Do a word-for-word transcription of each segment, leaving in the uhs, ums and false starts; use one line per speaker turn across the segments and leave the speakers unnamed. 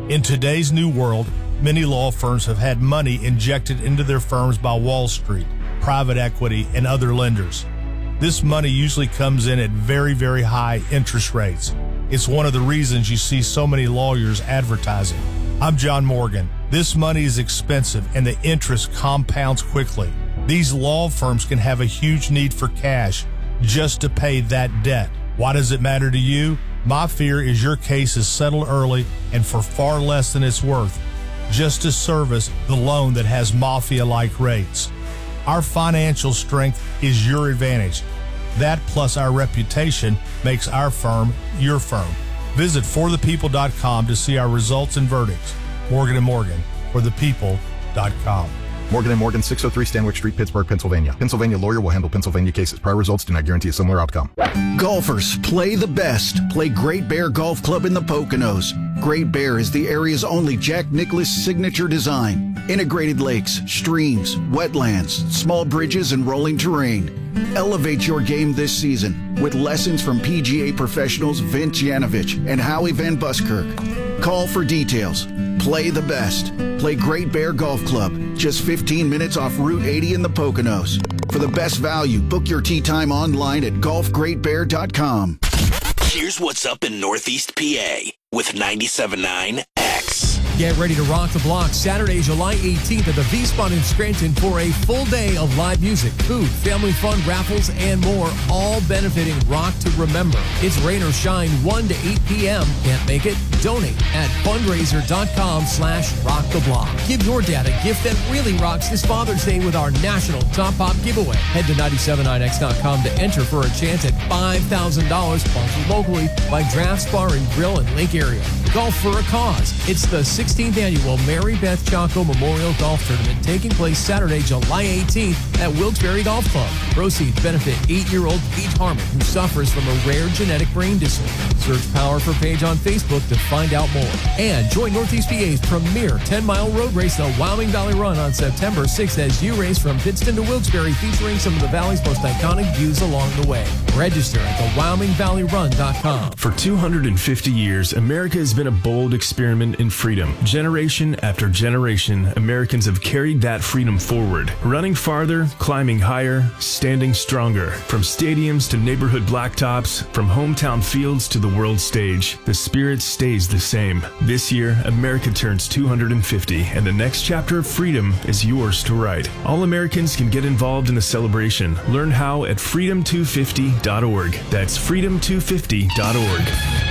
In today's new world, many law firms have had money injected into their firms by Wall Street, private equity, and other lenders. This money usually comes in at very, very high interest rates. It's one of the reasons you see so many lawyers advertising. I'm John Morgan. This money is expensive and the interest compounds quickly. These law firms can have a huge need for cash just to pay that debt. Why does it matter to you? My fear is your case is settled early and for far less than it's worth, just to service the loan that has mafia-like rates. Our financial strength is your advantage. That plus our reputation makes our firm your firm. Visit for the people dot com to see our results and verdicts. Morgan and Morgan, for the people dot com.
Morgan and Morgan, six oh three Stanwyck Street, Pittsburgh, Pennsylvania. Pennsylvania lawyer will handle Pennsylvania cases. Prior results do not guarantee a similar outcome.
Golfers, play the best. Play Great Bear Golf Club in the Poconos. Great Bear is the area's only Jack Nicklaus signature design. Integrated lakes, streams, wetlands, small bridges, and rolling terrain. Elevate your game this season with lessons from P G A professionals Vince Yanovich and Howie Van Buskirk. Call for details. Play the best. Play Great Bear Golf Club, just fifteen minutes off Route eighty in the Poconos. For the best value, book your tee time online at golf great bear dot com.
Here's what's up in Northeast P A with ninety-seven point nine X.
Get ready to rock the block Saturday, July eighteenth at the V-Spot in Scranton for a full day of live music, food, family fun, raffles, and more, all benefiting Rock to Remember. It's rain or shine, one to eight p.m. Can't make it? Donate at fundraiser.com slash rock the block. Give your dad a gift that really rocks this Father's Day with our national Top Pop giveaway. Head to nine seven nine x dot com to enter for a chance at five thousand dollars sponsored locally by Drafts Bar and Grill in Lake Area. Golf for a Cause. It's the sixteenth annual Mary Beth Chaco Memorial Golf Tournament taking place Saturday, July eighteenth at Wilkes-Barre Golf Club. Proceeds benefit eight-year-old Paige Harmon, who suffers from a rare genetic brain disorder. Search Power for Paige on Facebook to find out more. And join Northeast P A's premier ten-mile road race, the Wyoming Valley Run, on September sixth as you race from Pittston to Wilkes-Barre, featuring some of the valley's most iconic views along the way. Register at the wyoming valley run dot com.
For two hundred fifty years, America has been a bold experiment in freedom. Generation after generation, Americans have carried that freedom forward, running farther, climbing higher, standing stronger. From stadiums to neighborhood blacktops, from hometown fields to the world stage, the spirit stays the same. This year, America turns two hundred fifty, and the next chapter of freedom is yours to write. All Americans can get involved in the celebration. Learn how at freedom two fifty dot org. That's freedom two fifty dot org.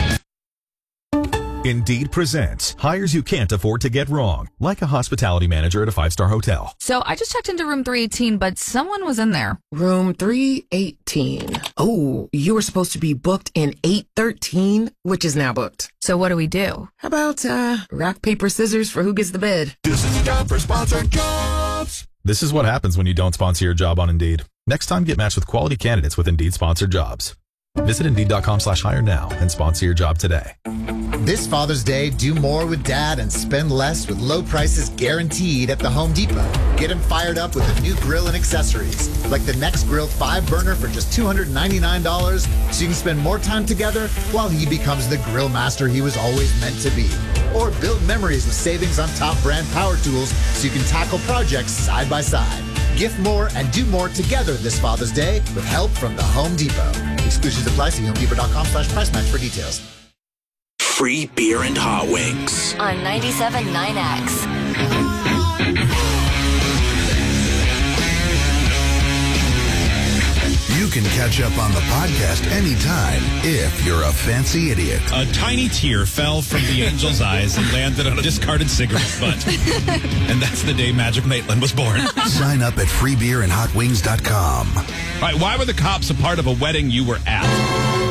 Indeed presents hires you can't afford to get wrong, like a hospitality manager at a five-star hotel.
So I just checked into room three eighteen, but someone was in there.
Room three eighteen. Oh, you were supposed to be booked in eight thirteen, which is now booked.
So what do we do?
How about uh, rock, paper, scissors for who gets the bed?
This is time for sponsored jobs. This is what happens when you don't sponsor your job on Indeed. Next time, get matched with quality candidates with Indeed sponsored jobs. Visit Indeed.com slash hire now and sponsor your job today.
This Father's Day, do more with Dad and spend less with low prices guaranteed at the Home Depot. Get him fired up with a new grill and accessories, like the Next Grill five burner for just two hundred ninety-nine dollars, so you can spend more time together while he becomes the grill master he was always meant to be. Or build memories with savings on top brand power tools so you can tackle projects side by side. Gift more and do more together this Father's Day with help from the Home Depot. Exclusions apply. See homedepot.com slash price match for details.
Free beer and hot wings
on ninety-seven point nine X.
You can catch up on the podcast anytime if you're a fancy idiot.
A tiny tear fell from the angel's eyes and landed on a discarded cigarette butt. And that's the day Magic Maitland was born.
Sign up at free beer and hot wings dot com.
All right, why were the cops a part of a wedding you were at?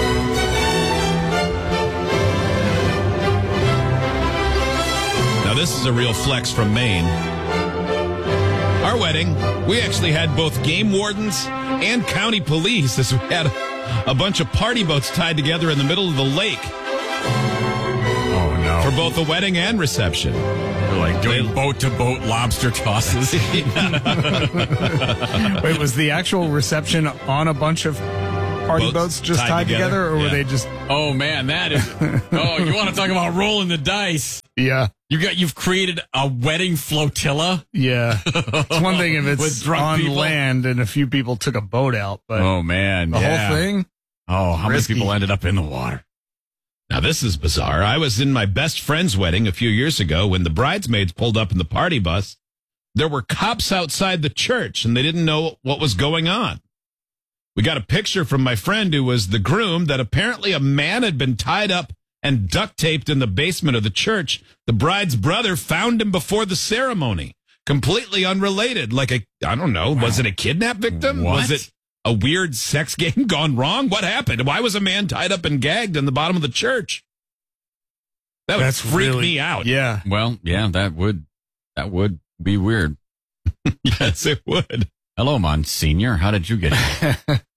Now, this is a real flex from Maine. Our wedding, we actually had both game wardens and county police as we had a, a bunch of party boats tied together in the middle of the lake.
Oh, no.
For both the wedding and reception.
They're like doing boat-to-boat lobster tosses.
Wait, was the actual reception on a bunch of party
boats
boats, just
tied
tied, together,
together?
or were
Yeah.
they just?
Oh man, that is. Oh, you want to talk about rolling the dice?
Yeah,
you got. You've created a wedding flotilla.
Yeah, it's one thing if
With
it's
drunk
on
people.
land and a few people took a boat out, but
Oh man,
the
yeah.
whole thing.
Oh, how
Risky.
many people ended up in the water?
Now, this is bizarre. I was in my best friend's wedding a few years ago when the bridesmaids pulled up in the party bus. There were cops outside the church, and they didn't know what was going on. We got a picture from my friend who was the groom that apparently a man had been tied up and duct taped in the basement of the church. The bride's brother found him before the ceremony. Completely unrelated. Like a, I don't know, was it a kidnap victim?
What?
Was it a weird sex game gone wrong? What happened? Why was a man tied up and gagged in the bottom of the church? That would
That's
freak
really-
me out.
Yeah,
Well, yeah, that would that would be weird.
Yes, it would.
Hello, Monsignor. How did you get here?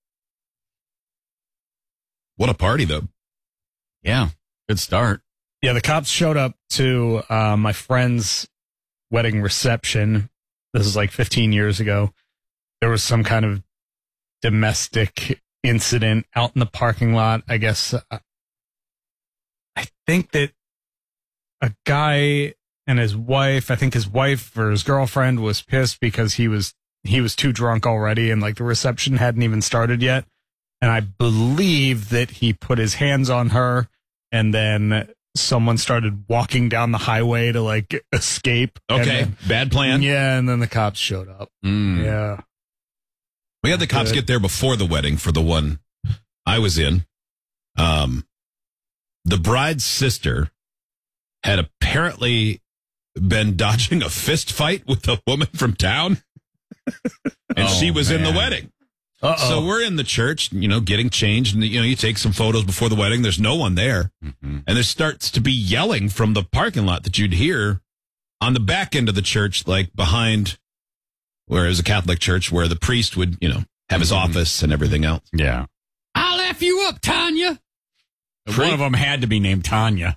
What a party, though.
Yeah, good start.
yeah. The cops showed up to uh, my friend's wedding reception. This is like fifteen years ago. There was some kind of domestic incident out in the parking lot. I guess uh, I think that a guy and his wife, I think his wife or his girlfriend was pissed because he was he was too drunk already and like the reception hadn't even started yet. And I believe that he put his hands on her and then someone started walking down the highway to like escape. And
Okay,
then-
bad plan.
yeah, and then the cops showed up.
Mm.
Yeah.
We had the cops
Good.
get there before the wedding for the one I was in. Um, the bride's sister had apparently been dodging a fist fight with a woman from town, and
Oh,
she was in the
man.
wedding.
Uh-oh.
So we're in the church, you know, getting changed, and you know, you take some photos before the wedding. There's no one there,
Mm-hmm.
and there starts to be yelling from the parking lot that you'd hear on the back end of the church, like behind where it was a Catholic church, where the priest would, you know, have his
Mhm.
office and everything else.
Yeah. I'll F you up, Tanya.
Freak.
One of them had to be named Tanya.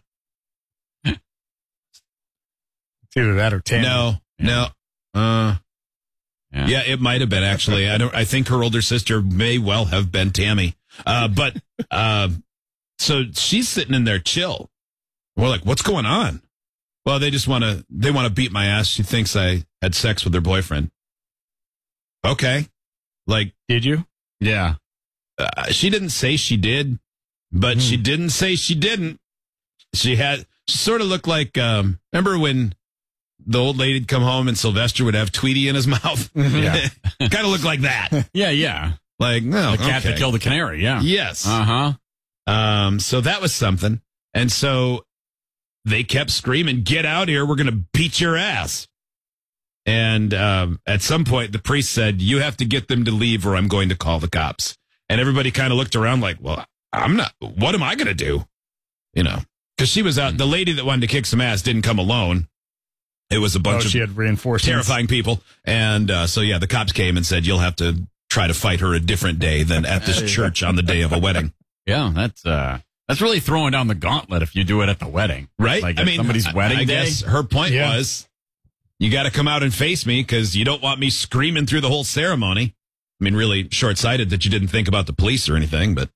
It's either that or Tammy.
No, no, uh,
Yeah.
yeah, it might have been actually. I don't. I think her older sister may well have been Tammy. Uh, but uh, so she's sitting in there chill. We're like, what's going on? Well, they just want to. They want to beat my ass. She thinks I had sex with her boyfriend. Okay, like,
Did you?
Yeah.
uh, she didn't say she did, but she didn't say she didn't. She had. She sort of looked like. Um, remember when the old lady'd come home and Sylvester would have Tweety in his mouth?
Yeah.
Kind of looked like that.
Yeah, yeah.
Like, no,
The cat
okay.
that killed the canary, yeah.
Yes.
Uh-huh.
Um, so that was something. And so they kept screaming, get out here. We're going to beat your ass. And um, at some point, the priest said, you have to get them to leave or I'm going to call the cops. And everybody kind of looked around like, well, I'm not, what am I going to do? You know, because she was out. The lady that wanted to kick some ass didn't come alone. It was a bunch
Oh,
of
she had reinforcements.
terrifying people. And uh, so, yeah, the cops came and said, you'll have to try to fight her a different day than at this church on the day of a wedding.
Yeah, that's uh that's really throwing down the gauntlet if you do it at the wedding.
Right?
Like
I
at
mean,
somebody's
I-
wedding
I
day.
guess her point
Yeah.
was, you got to come out and face me because you don't want me screaming through the whole ceremony. I mean, really short-sighted that you didn't think about the police or anything, but.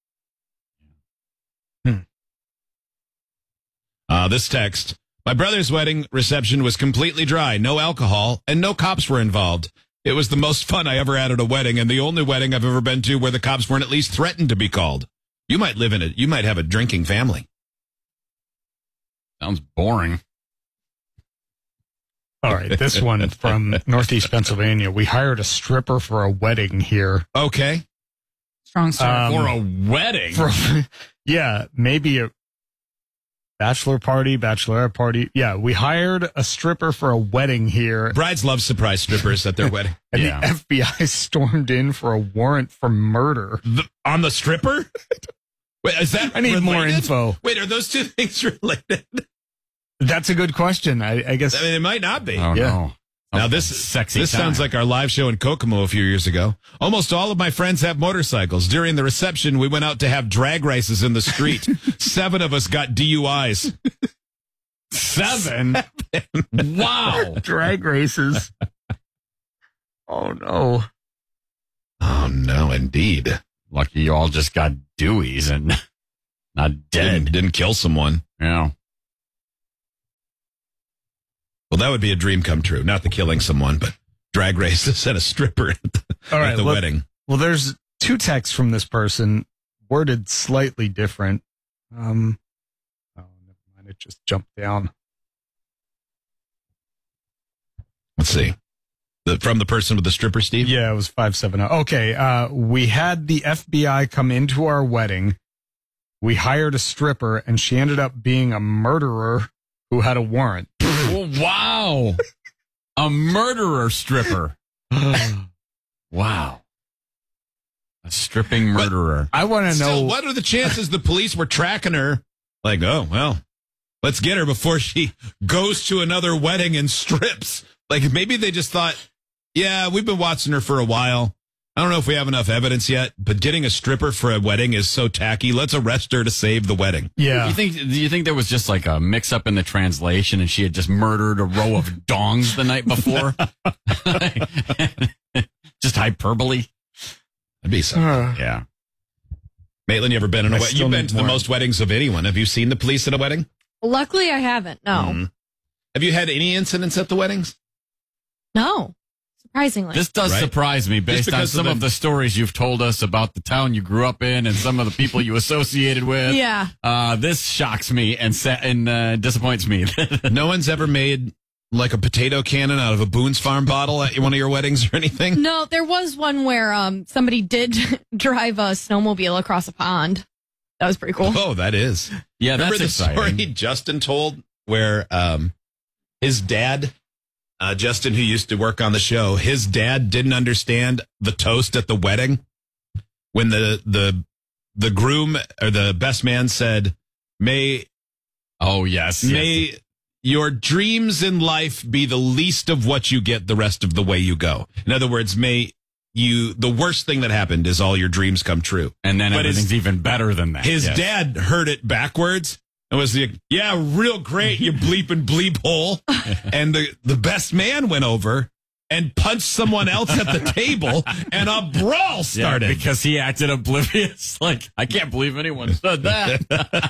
Hmm.
Uh, this text. My brother's wedding reception was completely dry, no alcohol, and no cops were involved. It was the most fun I ever had at a wedding, and the only wedding I've ever been to where the cops weren't at least threatened to be called. You might live in it. You might have a drinking family.
Sounds boring.
All right, this one from Northeast Pennsylvania. We hired a stripper for a wedding here.
Okay.
Strong start.
Um,
For a wedding.
For, yeah, maybe a bachelor party, bachelorette party. Yeah, we hired a stripper for a wedding here.
Brides love surprise strippers at their wedding.
And
Yeah.
the F B I stormed in for a warrant for murder.
The, on the stripper? Wait, is that
I need more
related?
info.
Wait, are those two things related?
That's a good question. I, I guess.
I mean, it might not be.
Oh
Yeah.
no.
Now this
sexy
This
time.
sounds like our live show in Kokomo a few years ago. Almost all of my friends have motorcycles. During the reception, we went out to have drag races in the street. Seven of us got D U Is.
seven. Wow.
Drag races. Oh no.
Oh no, indeed.
Lucky you all just got Deweys and not dead.
Didn't, didn't kill someone.
Yeah.
Well, that would be a dream come true. Not the killing someone, but drag races and a stripper at the,
All right,
at the
well,
wedding.
Well, there's two texts from this person worded slightly different. Um, oh, never mind. It just jumped down.
Let's see. The, from the person with the stripper, Steve?
Yeah, it was five seven zero. Okay, uh, we had the F B I come into our wedding. We hired a stripper, and she ended up being a murderer who had a warrant.
Oh, wow. A murderer stripper. Wow. A stripping murderer.
I want to know.
What are the chances the police were tracking her? Like, oh, well, let's get her before she goes to another wedding and strips. Like, maybe they just thought, yeah, we've been watching her for a while. I don't know if we have enough evidence yet, but getting a stripper for a wedding is so tacky. Let's arrest her to save the wedding.
Yeah.
You think? Do you think there was just like a mix up in the translation and she had just murdered a row of dongs the night before? Just hyperbole?
That'd be something.
Uh,
Yeah.
Maitland, you ever been in a
I
wedding?
still
You've been
need
to the
more.
most weddings of anyone. Have you seen the police at a wedding?
Luckily, I haven't. No.
Mhm. Have you had any incidents at the weddings?
No. Surprisingly.
This does
Right.
surprise me based on
because of
some
the-
of the stories you've told us about the town you grew up in and some of the people you associated with.
Yeah.
Uh, this shocks me and sa- and uh, disappoints me.
No one's ever made like a potato cannon out of a Boone's Farm bottle at one of your weddings or anything?
No, there was one where um somebody did drive a snowmobile across a pond. That was pretty cool.
Oh, that is.
Yeah,
Remember
that's
the
exciting.
story Justin told where um, his dad, uh, Justin, who used to work on the show, his dad didn't understand the toast at the wedding when the the the groom or the best man said, "May
Oh, yes.
may
yes.
your dreams in life be the least of what you get the rest of the way you go." In other words, may you the worst thing that happened is all your dreams come true.
And then
But his-
everything's even better than that.
His
Yes.
dad heard it backwards and was like, "Yeah, real great, you bleep and bleep hole." And the, the best man went over and punched someone else at the table, and a brawl
Yeah,
started.
because he acted oblivious. Like, I can't believe anyone said that.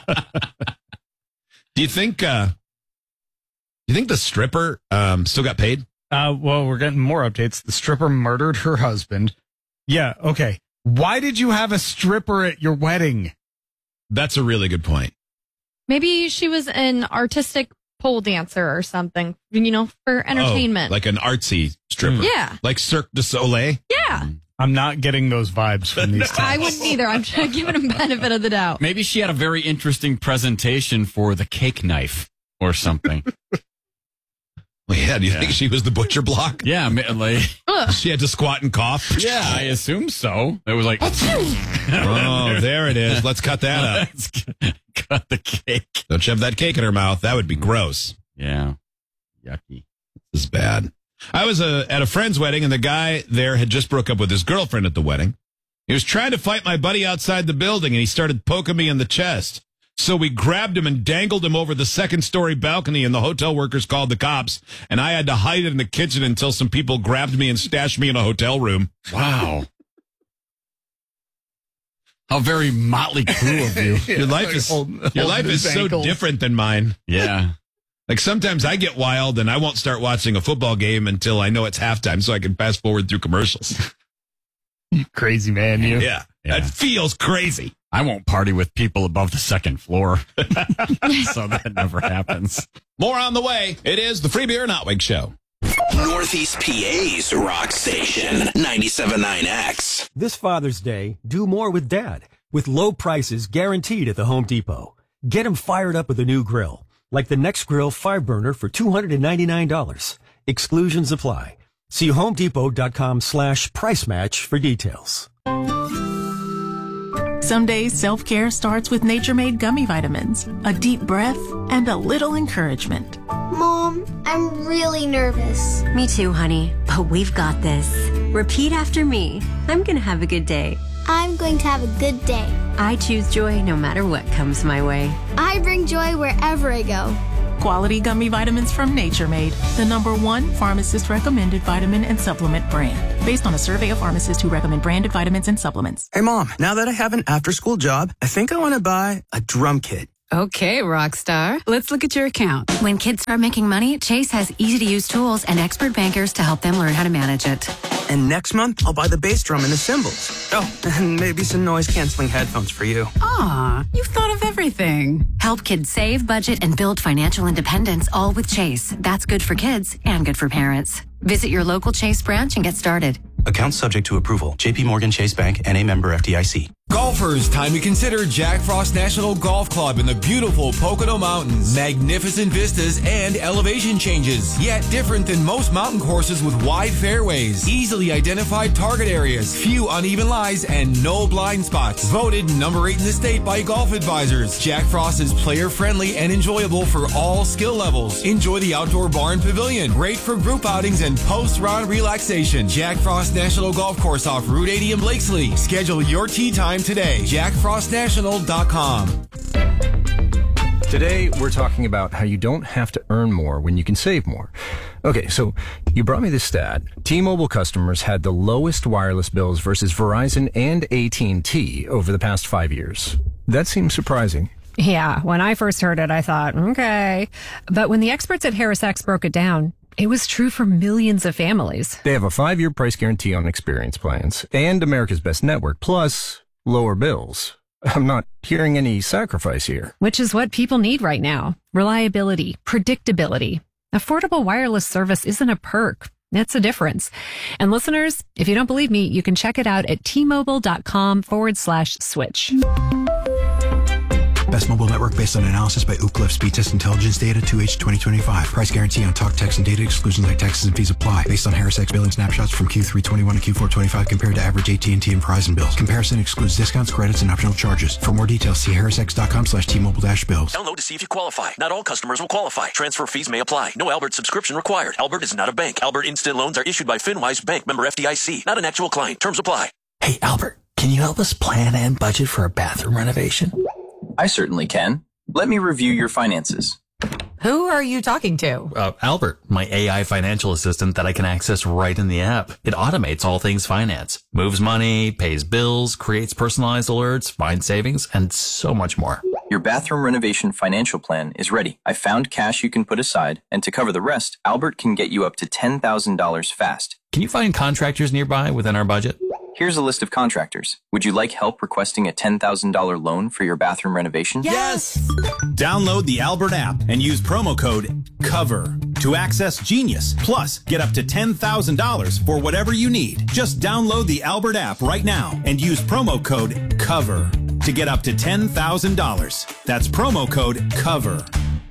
Do you think? Uh, do you think the stripper um, still got paid?
Uh, well, we're getting more updates. The stripper murdered her husband. Yeah, okay. Why did you have a stripper at your wedding?
That's a really good point.
Maybe she was an artistic pole dancer or something, you know, for entertainment.
Oh, like an artsy stripper.
Yeah.
Like Cirque du Soleil.
Yeah.
I'm not getting those vibes from these texts.
I wouldn't either. I'm trying to give him benefit of the doubt.
Maybe she had a very interesting presentation for the cake knife or something.
Well, yeah, do you
Yeah.
think she was the butcher block?
Yeah, ma- like,
She had to squat and cough?
yeah, I assume so. It was like,
Oh, there it is. Let's cut that up.
let's cut the cake.
Don't shove that cake in her mouth. That would be gross.
Yeah, yucky.
This is bad. I was uh, at a friend's wedding, and the guy there had just broke up with his girlfriend at the wedding. He was trying to fight my buddy outside the building, and he started poking me in the chest. So we grabbed him and dangled him over the second-story balcony, and the hotel workers called the cops, and I had to hide in the kitchen until some people grabbed me and stashed me in a hotel room.
Wow. How very motley crew of you.
Your life is your life is so different than mine.
Yeah.
Like sometimes I get wild and I won't start watching a football game until I know it's halftime so I can fast forward through commercials.
You crazy man, you.
Yeah.
Yeah.
That feels crazy.
I won't party with people above the second floor. So that never happens.
More on the way. It is the Free Beer and Hot Wing Show.
Northeast P A's rock station, ninety-seven point nine X.
This Father's Day, do more with Dad. With low prices guaranteed at the Home Depot. Get him fired up with a new grill. Like the Next Grill five burner for two hundred ninety-nine dollars. Exclusions apply. See homedepot.com slash price match for details.
Some days self-care starts with Nature-Made gummy vitamins, a deep breath, and a little encouragement.
Mom, I'm really nervous.
Me too, honey, but we've got this. Repeat after me. I'm gonna have a good day.
I'm going to have a good day.
I choose joy no matter what comes my way.
I bring joy wherever I go.
Quality gummy vitamins from Nature Made, the number one pharmacist recommended vitamin and supplement brand. Based on a survey of pharmacists who recommend branded vitamins and supplements.
Hey, Mom, now that I have an after-school job, I think I want to buy a drum kit.
Okay, Rockstar. Let's look at your account.
When kids start making money, Chase has easy-to-use tools and expert bankers to help them learn how to manage it.
And next month, I'll buy the bass drum and the cymbals. Oh, and maybe some noise-canceling headphones for you.
Aw, you've thought of everything.
Help kids save, budget, and build financial independence, all with Chase. That's good for kids and good for parents. Visit your local Chase branch and get started.
Account subject to approval. J P Morgan Chase Bank, N A member F D I C.
Golfers, time to consider Jack Frost National Golf Club in the beautiful Pocono Mountains. Magnificent vistas and elevation changes, yet different than most mountain courses with wide fairways, easily identified target areas, few uneven lies, and no blind spots. Voted number eight in the state by Golf Advisors. Jack Frost is player-friendly and enjoyable for all skill levels. Enjoy the outdoor bar and pavilion, great for group outings and post-round relaxation. Jack Frost National Golf Course off Route eighty in Blakesley. Schedule your tee time today. jack frost national dot com.
Today, we're talking about how you don't have to earn more when you can save more. Okay, so you brought me this stat. T-Mobile customers had the lowest wireless bills versus Verizon and A T and T over the past five years. That seems surprising.
Yeah, when I first heard it, I thought, okay. But when the experts at HarrisX broke it down, it was true for millions of families.
They have a five-year price guarantee on experience plans and America's Best Network, plus lower bills. I'm not hearing any sacrifice here.
Which is what people need right now. Reliability, predictability. Affordable wireless service isn't a perk. It's a difference. And listeners, if you don't believe me, you can check it out at T-Mobile.com forward slash switch.
Best mobile network based on analysis by Ookla Speed Test Intelligence Data two H twenty twenty-five. Price guarantee on talk, text, and data exclusions like taxes and fees apply. Based on HarrisX billing snapshots from Q three twenty-one to Q four twenty-five compared to average A T and T and Verizon bills. Comparison excludes discounts, credits, and optional charges. For more details, see harrisx.com slash T-Mobile dash bills.
Download to see if you qualify. Not all customers will qualify. Transfer fees may apply. No Albert subscription required. Albert is not a bank. Albert Instant Loans are issued by FinWise Bank, member F D I C. Not an actual client. Terms apply.
Hey, Albert, can you help us plan and budget for a bathroom renovation?
I certainly can. Let me review your finances.
Who are you talking to?
Uh, Albert, my A I financial assistant that I can access right in the app. It automates all things finance, moves money, pays bills, creates personalized alerts, finds savings, and so much more.
Your bathroom renovation financial plan is ready. I found cash you can put aside, and to cover the rest, Albert can get you up to ten thousand dollars fast.
Can you find contractors nearby within our budget?
Here's a list of contractors. Would you like help requesting a ten thousand dollars loan for your bathroom renovation?
Yes! Download the Albert app and use promo code COVER to access Genius. Plus, get up to ten thousand dollars for whatever you need. Just download the Albert app right now and use promo code COVER to get up to ten thousand dollars. That's promo code COVER.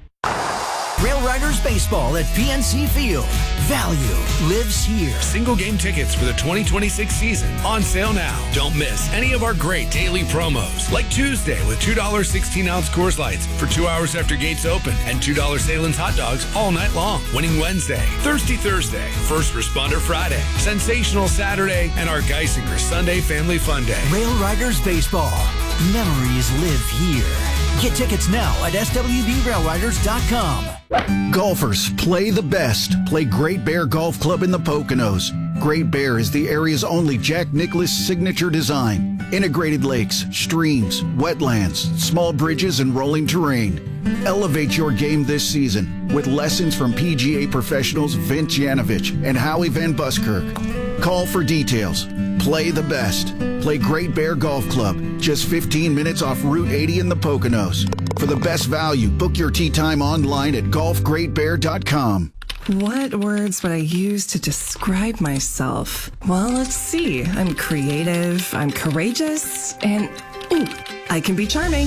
Rail Riders Baseball at P N C Field. Value lives here.
Single game tickets for the twenty twenty-six season on sale now. Don't miss any of our great daily promos, like Tuesday with two dollars sixteen ounce Coors Lights for two hours after gates open and two dollars Salen's hot dogs all night long. Winning Wednesday, Thirsty Thursday, First Responder Friday, Sensational Saturday, and our Geisinger Sunday Family Fun Day.
Rail Riders Baseball. Memories live here. Get tickets now at S W B rail riders dot com.
Golfers, play the best. Play Great Bear Golf Club in the Poconos. Great Bear is the area's only Jack Nicklaus signature design. Integrated lakes, streams, wetlands, small bridges, and rolling terrain. Elevate your game this season with lessons from P G A professionals Vince Janovich and Howie Van Buskirk. Call for details. Play the best. Play Great Bear Golf Club, just fifteen minutes off Route eighty in the Poconos. For the best value, book your tee time online at golf great bear dot com.
What words would I use to describe myself? Well, let's see. I'm creative, I'm courageous, and ooh, I can be charming.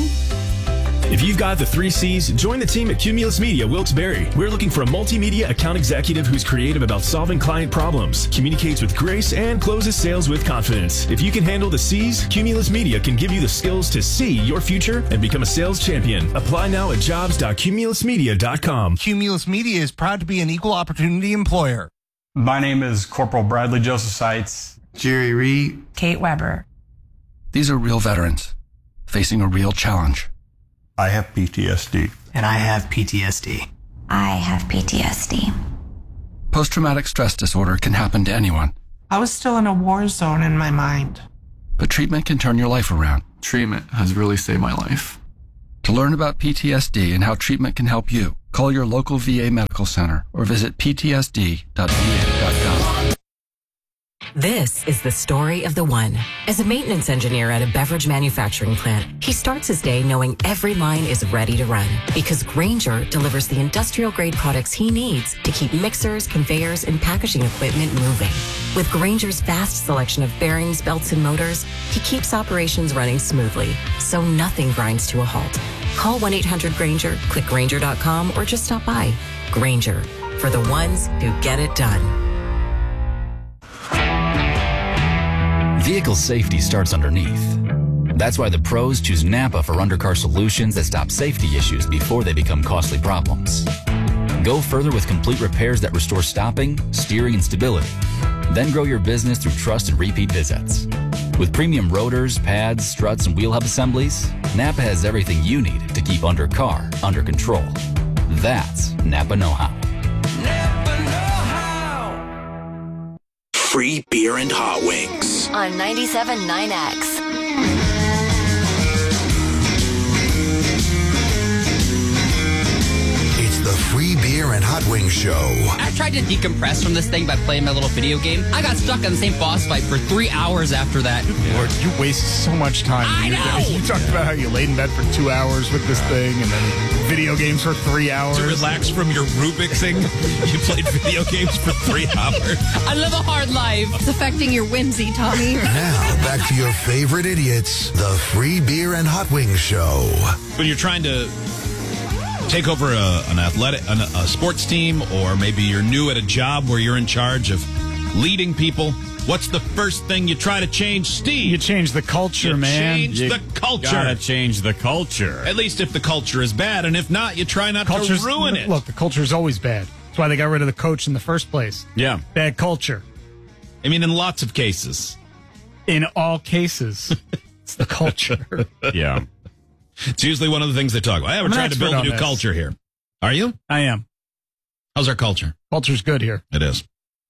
If you've got the three C's, join the team at Cumulus Media Wilkes-Barre. We're looking for a multimedia account executive who's creative about solving client problems, communicates with grace, and closes sales with confidence. If you can handle the C's, Cumulus Media can give you the skills to see your future and become a sales champion. Apply now at jobs dot cumulus media dot com.
Cumulus Media is proud to be an equal opportunity employer.
My name is Corporal Bradley Joseph Seitz.
Jerry Reed.
Kate Weber.
These are real veterans facing a real challenge.
I have P T S D.
And I have P T S D.
I have P T S D.
Post-traumatic stress disorder can happen to anyone.
I was still in a war zone in my mind.
But treatment can turn your life around. Treatment has really saved my life. To learn about P T S D and how treatment can help you, call your local V A medical center or visit p t s d dot v a dot gov.
This is the story of the one. As a maintenance engineer at a beverage manufacturing plant, he starts his day knowing every line is ready to run because Grainger delivers the industrial-grade products he needs to keep mixers, conveyors, and packaging equipment moving. With Grainger's vast selection of bearings, belts, and motors, he keeps operations running smoothly, so nothing grinds to a halt. Call one eight hundred Grainger, click Grainger dot com, or just stop by. Grainger, for the ones who get it done.
Vehicle safety starts underneath. That's why the pros choose Napa for undercar solutions that stop safety issues before they become costly problems. Go further with complete repairs that restore stopping, steering, and stability. Then grow your business through trust and repeat visits. With premium rotors, pads, struts, and wheel hub assemblies, Napa has everything you need to keep undercar under control. That's Napa know-how.
Free beer and hot wings
on ninety-seven point nine X.
It's the Free Beer and Hot Wings Show.
I tried to decompress from this thing by playing my little video game. I got stuck on the same boss fight for three hours after that.
Lord, you waste so much time.
I know.
You talked about how you laid in bed for two hours with this thing and then video games for three hours.
To relax from your Rubik's thing, you played video games for three hours.
I live a hard life.
It's affecting your whimsy, Tommy.
Now, back to your favorite idiots, the Free Beer and Hot Wings Show.
When you're trying to take over a, an athletic, an, a sports team, or maybe you're new at a job where you're in charge of leading people, what's the first thing you try to change, Steve?
You change the culture,
you
man.
Change
you
the culture.
Gotta
change the culture. At least if the culture is bad, and if not, you try not
Culture's,
to ruin it.
Look, the culture is always bad. That's why they got rid of the coach in the first place.
Yeah.
Bad culture.
I mean, in lots of cases.
In all cases, it's the culture.
Yeah. It's usually one of the things they talk about. Hey, we're
I'm
trying to build a new
this.
culture here. Are you?
I am.
How's our culture?
Culture's good here.
It is.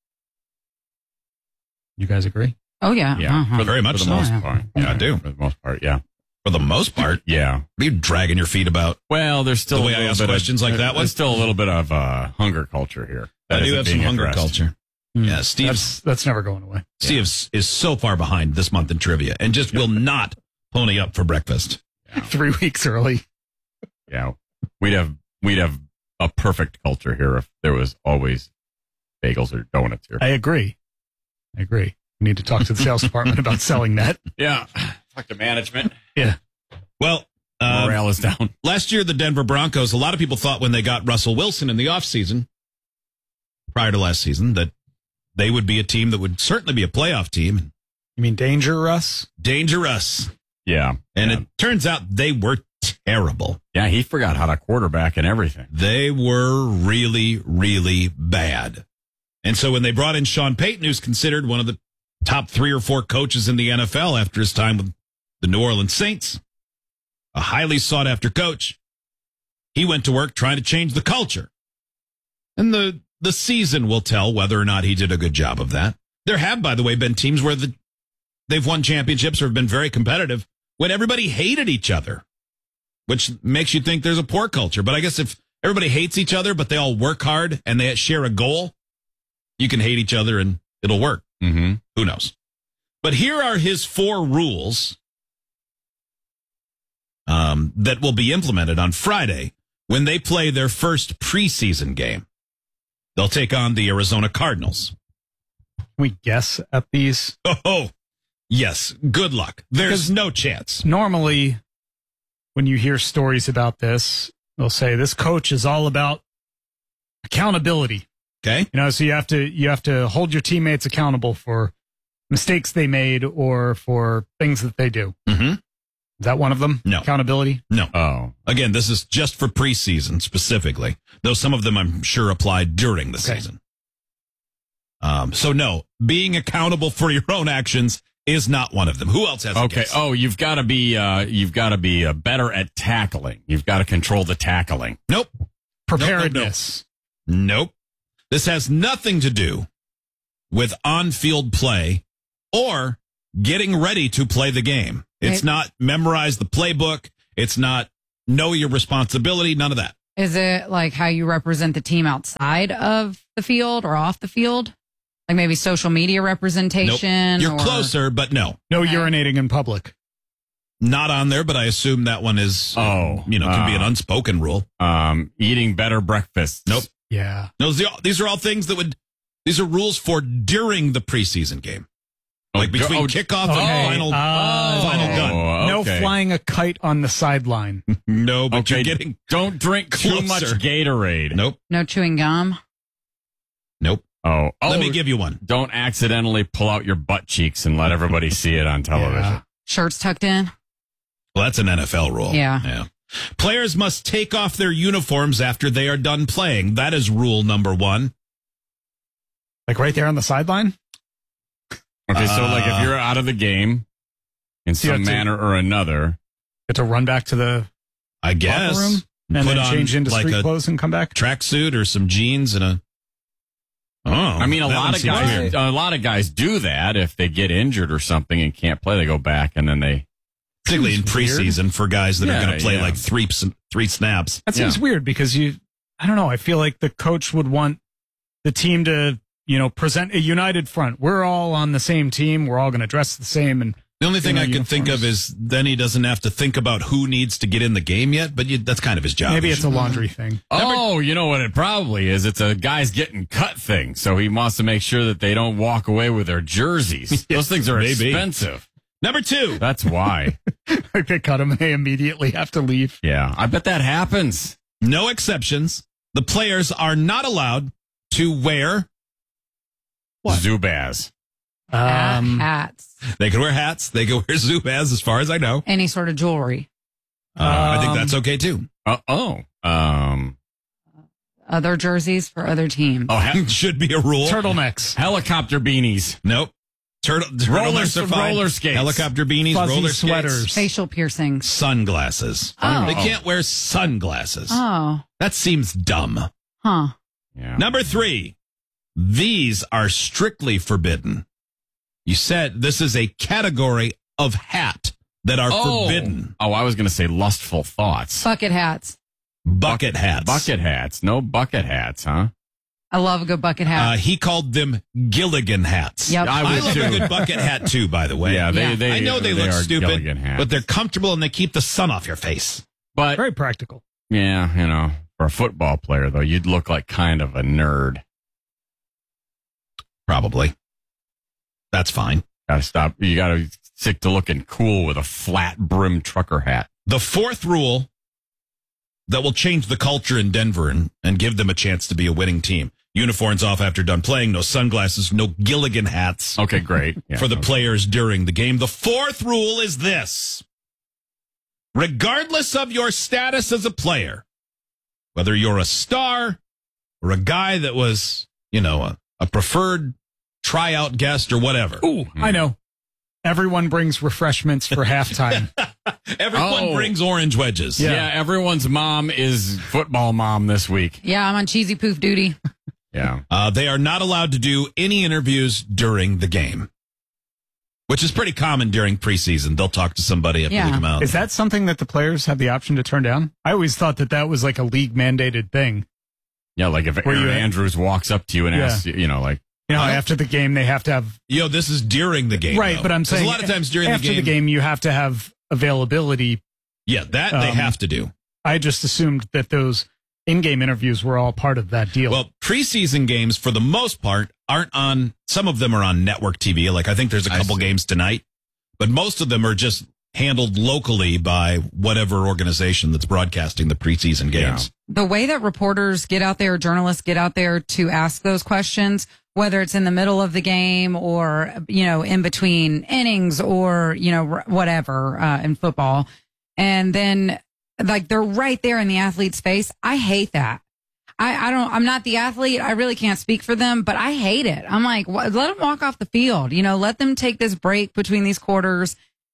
You guys agree?
Oh, yeah.
Yeah.
Uh-huh.
Very much For the so. most
Yeah.
part. Yeah, I do.
For the most part, yeah.
For the most part?
Yeah.
What are you dragging your feet about?
Well, there's still
The way
a
I
little
ask
bit
questions
of,
like that one?
There's still a little bit of uh, hunger culture here.
I
That
do
isn't
have some
being
hunger
addressed.
culture. Yeah, Steve.
That's, that's never going away.
Steve is, is so far behind this month in trivia and just will not pony up for breakfast.
Yeah. Three weeks early.
Yeah. We'd have we'd have a perfect culture here if there was always bagels or donuts here.
I agree. I agree. We need to talk to the sales department about selling that.
Yeah. Talk to management.
Yeah.
Well, uh,
morale is down.
Last year, the Denver Broncos, a lot of people thought when they got Russell Wilson in the offseason, prior to last season, that they would be a team that would certainly be a playoff team.
You mean Danger Russ?
Danger Russ.
Yeah.
And
yeah.
it turns out they were terrible.
Yeah, he forgot how to quarterback and everything.
They were really, really bad. And so when they brought in Sean Payton, who's considered one of the top three or four coaches in the N F L after his time with the New Orleans Saints, a highly sought-after coach, he went to work trying to change the culture. And the, the season will tell whether or not he did a good job of that. There have, by the way, been teams where the, they've won championships or have been very competitive when everybody hated each other, which makes you think there's a poor culture. But I guess if everybody hates each other, but they all work hard and they share a goal, you can hate each other and it'll work.
Mm-hmm.
Who knows? But here are his four rules um, that will be implemented on Friday when they play their first preseason game. They'll take on the Arizona Cardinals.
Can we guess at these?
Oh, yes. Good luck. There's no chance.
Normally, when you hear stories about this, they'll say this coach is all about accountability.
Okay.
You know, so you have to you have to hold your teammates accountable for mistakes they made or for things that they do.
Mm-hmm.
Is that one of them?
No.
Accountability?
No.
Oh.
Again, this is just for preseason specifically, though some of them I'm sure applied during the
Okay.
season. Um, so no, being accountable for your own actions is not one of them. Who else has a
Okay.
guess?
Oh, you've got to be uh, you've got to be uh, better at tackling. You've got to control the tackling.
Nope.
Preparedness.
Nope, nope, nope. This has nothing to do with on-field play or getting ready to play the game. It's
It-
not memorize the playbook. It's not know your responsibility. None of that.
Is it like how you represent the team outside of the field or off the field? Like maybe social media representation?
Nope. You're
or-
closer, but no.
No urinating in public.
Not on there, but I assume that one is,
Oh,
you know, can be an
uh,
unspoken rule.
Um, eating better breakfasts.
Nope.
Yeah.
No, these are- these are all things that would, these are rules for during the preseason game. Like
go-
between
oh,
kickoff
okay.
and final,
Oh.
final gun.
Oh,
No
okay.
flying a kite on the sideline.
No, but
Okay,
you're getting
don't drink too much
closer.
Gatorade.
Nope.
No chewing gum?
Nope.
Oh, oh,
Let me give you one.
Don't accidentally pull out your butt cheeks and let everybody see it on television.
Yeah.
Shirts tucked in?
Well, that's an N F L rule.
Yeah.
Yeah. Players must take off their uniforms after they are done playing. That is rule number one.
Like right there on the sideline?
Okay, so
Uh,
like if you're out of the game in
So you
some
have to-
manner or another,
Get to run back to the
I guess.
locker room and
Put
then
on
change into
like
street
a
clothes and come back?
tracksuit or some jeans and a. Oh,
I mean, a
that
lot
one
of
seems
guys,
weird.
a lot of guys do that. If they get injured or something and can't play, they go back and then they.
particularly in
Seems weird.
preseason for guys that are
Yeah,
going to play
yeah.
like three three snaps.
That seems
Yeah.
weird because you, I don't know. I feel like the coach would want the team to, you know, present a united front. We're all on the same team. We're all going to dress the same. And
The only thing
know,
I can think of
uniforms.
is then he doesn't have to think about who needs to get in the game yet, but you, that's kind of his job.
maybe it's a laundry thing.
Oh, you know what it probably is? It's a guys getting cut thing. So he wants to make sure that they don't walk away with their jerseys. Those things are
maybe.
expensive.
Number two.
That's why.
Like they cut them and they immediately have to leave.
Yeah, I bet that happens.
No exceptions. The players are not allowed to wear. What?
Zubaz.
Um,
Hats.
They can wear hats. They can wear Zubaz, as far as I know.
Any sort of jewelry.
Uh, I think
Um,
that's okay too.
Uh, oh. Um.
Other jerseys for other teams.
Oh, he-
Should be a rule.
turtlenecks.
helicopter beanies.
Nope. Turtle,
Roller-
turtlenecks are fine.
roller skates.
Helicopter beanies,
Fuzzy
roller skates,
sweaters.
Facial piercings.
sunglasses.
Oh.
They can't wear sunglasses.
Oh.
That seems dumb.
Huh.
Yeah.
Number three, these are strictly forbidden. You said this is a category of hat that are
oh.
forbidden.
Oh, I was going to say lustful thoughts.
Bucket hats.
Bucket hats.
Bucket hats. No bucket hats, huh?
I love a good bucket hat.
Uh, he called them Gilligan hats.
Yep.
I
I
would
love
too.
a good bucket hat too, by the way.
Yeah, they,
Yeah.
they
I know they, look
are
stupid,
Gilligan hats.
but they're comfortable and they keep the sun off your face.
But
Very practical.
yeah, you know, for a football player though, you'd look like kind of a nerd.
Probably. That's fine.
Got to stop. You got to stick to looking cool with a flat brim trucker hat.
The fourth rule that will change the culture in Denver and, and give them a chance to be a winning team. Uniforms off after done playing, no sunglasses, no Gilligan hats
Okay, great. Yeah,
for the
okay.
players during the game. The fourth rule is this. Regardless of your status as a player, whether you're a star or a guy that was, you know, a, a preferred tryout guest or whatever.
Ooh, I know. Everyone brings refreshments for halftime.
Everyone
Oh.
brings orange wedges.
Yeah. yeah, everyone's mom is football mom this week.
Yeah, I'm on cheesy poof duty.
Yeah.
Uh, they are not allowed to do any interviews during the game, which is pretty common during preseason. They'll talk to somebody after
Yeah.
they come out.
Is that something that the players have the option to turn down? I always thought that that was like a league mandated thing.
Yeah, like if
Where
Aaron
you-
Andrews walks up to you and
Yeah.
asks you, you know, like,
You know,
I don't-
after the game, they have to have
Yo, this is during the game.
right.
though.
But I'm
'Cause
saying
a lot of times during
after
the game,
you have to have availability.
yeah, that they
Um,
have to do.
I just assumed that those in-game interviews were all part of that deal.
Well, preseason games, for the most part, aren't on. Some of them are on network T V. Like I think there's a
I
couple
see.
games tonight, but most of them are just handled locally by whatever organization that's broadcasting the preseason games.
The way that reporters get out there, journalists get out there to ask those questions, whether it's in the middle of the game or, you know, in between innings or, you know, r- whatever uh, in football. And then like they're right there in the athlete's face. I hate that. I, I don't, I'm not the athlete. I really can't speak for them, but I hate it. I'm like, wh- let them walk off the field. You know, let them take this break between these quarters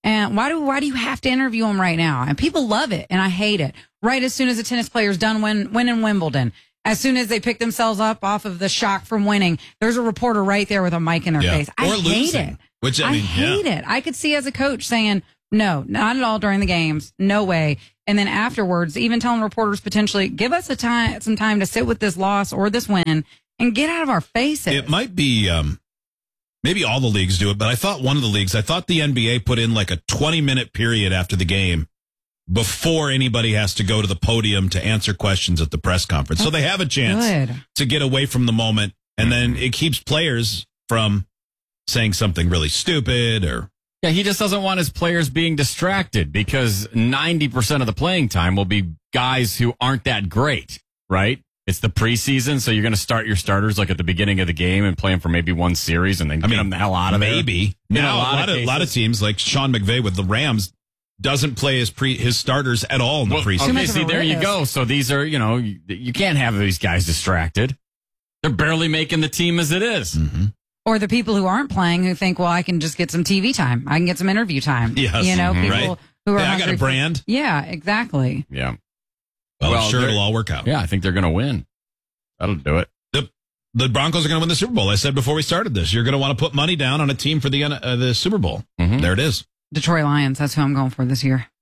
And why do why do you have to interview them right now? And people love it, and I hate it. Right as soon as a tennis player's done win, winning Wimbledon, as soon as they pick themselves up off of the shock from winning, there's a reporter right there with a mic in their
Yeah.
face. I
Or
hate
losing,
it.
which, I mean,
hate
yeah.
it. I could see as a coach saying, no, not at all during the games. No way. And then afterwards, even telling reporters potentially, give us a time, some time to sit with this loss or this win and get out of our faces.
It might be, um, maybe all the leagues do it, but I thought one of the leagues, I thought the N B A put in like a twenty minute period after the game before anybody has to go to the podium to answer questions at the press conference. So they have a chance
Good.
to get away from the moment. And then it keeps players from saying something really stupid or.
Yeah, he just doesn't want his players being distracted because ninety percent of the playing time will be guys who aren't that great, right? It's the preseason, so you're going to start your starters like at the beginning of the game and play them for maybe one series and then get
I mean,
them the hell out of there.
Maybe.
You know,
Now, a lot of,
cases.
lot of teams like Sean McVay with the Rams doesn't play his pre his starters at all in the
Well,
preseason.
okay, see, there you go. So these are, you know, you, you can't have these guys distracted. They're barely making the team as it is.
Mm-hmm.
Or the people who aren't playing who think, well, I can just get some T V time. I can get some interview time.
Yes,
You know,
mhm.
people
Right.
who are
Yeah, I got
hungry
a
for-
brand.
yeah, exactly.
Yeah.
Well,
Well,
I'm sure
they're-
it'll all work out.
Yeah, I think they're going to win. That'll do it.
The the Broncos are going to win the Super Bowl. I said before we started this, you're going to want to put money down on a team for the uh, the Super Bowl.
Mm-hmm.
There it is.
Detroit Lions, that's who I'm going for this year.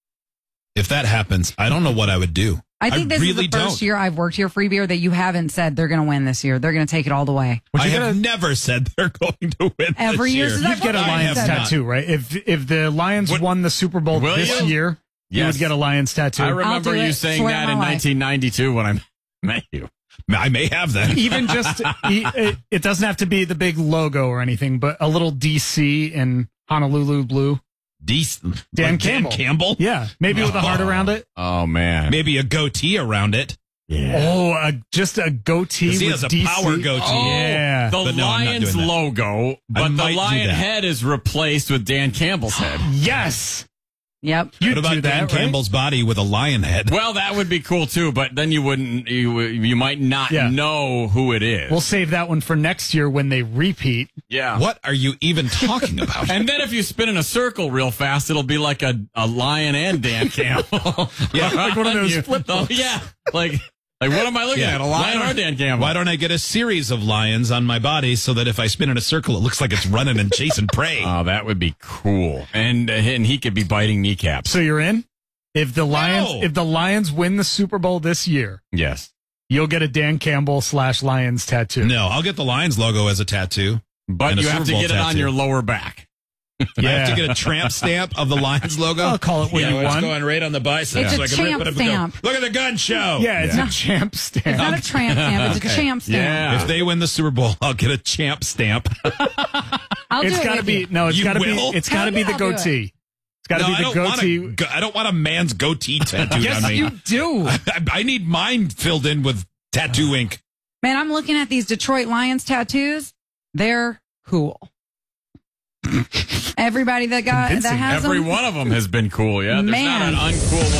If that happens, I don't know what I would do.
I think this
really
is the first
don't.
year I've worked here, Free Beer, that you haven't said they're going to win this year. They're going to take it all the way.
I have never said they're going to win
Every
this
year
year.
since
You'd
I've
get a
worked here,
Lions
I've said
tattoo, right? If if the Lions won the Super Bowl
Will
this
you?
year, you
Yes.
would get a Lions tattoo.
I remember
do
you
it.
saying
Swear
that
on
in
my life.
nineteen ninety-two when I met you.
I may have that.
Even just, e- it, it doesn't have to be the big logo or anything, but a little D C in Honolulu blue.
Decent.
Dan
Like
Campbell.
Dan Campbell?
Yeah, maybe with a heart
Oh.
around it.
Oh, man.
Maybe a goatee around it.
Oh, a, just a goatee
'Cause he
with
has a
D C.
power goatee.
Oh,
Yeah.
The
But no, I'm not
Lions
doing that.
logo, but
I
the
might do
lion
that.
head is replaced with Dan Campbell's head.
Yes.
Yep.
You'd
What about
do that,
Dan
right?
Campbell's body with a lion head?
Well, that would be cool too, but then you wouldn't, you, you might not
Yeah.
know who it is.
We'll save that one for next year when they repeat.
yeah.
What are you even talking about?
And then if you spin in a circle real fast, it'll be like a, a lion and Dan Campbell.
Yeah.
Like one of those
You-
flip
oh,
books.
Yeah. Like, like what am I looking
Yeah.
at? A lion
Why
or
don't-
Dan Campbell?
Why don't I get a series of lions on my body so that if I spin in a circle, it looks like it's running and chasing prey?
Oh, that would be cool. And, and he could be biting kneecaps.
So you're in? If the Lions
No.
if the Lions win the Super Bowl this year,
Yes.
you'll get a Dan Campbell slash Lions tattoo.
No, I'll get the Lions logo as a tattoo.
But
And a
you have
Super
to
Bowl
get it on
tattoo.
your lower back.
I have to get a tramp stamp of the Lions logo.
I'll call it what
yeah,
you
it's
want.
going right on the bicep.
It's a
so I can
champ
rip it up and go,
stamp.
Look at the gun show.
Yeah, it's
Yeah.
a champ stamp.
It's not a tramp stamp. It's a champ stamp.
Yeah.
If they win the Super Bowl, I'll get a champ stamp.
I'll do
It's
it
got to
with
be
you.
no. It's
You
got to be.
will?
It's got to
Hell
be
yeah,
the
I'll do it.
goatee. It's got to
No,
be
I
the
don't want
goatee.
a, go- I don't want a man's goatee tattooed
Yes,
on me.
you do.
I, I need mine filled in with tattoo ink.
Man, I'm looking at these Detroit Lions tattoos. They're cool. Everybody that got
Convincing.
that has
Every
them,
one of them has been cool. Yeah. There's
Man.
not an uncool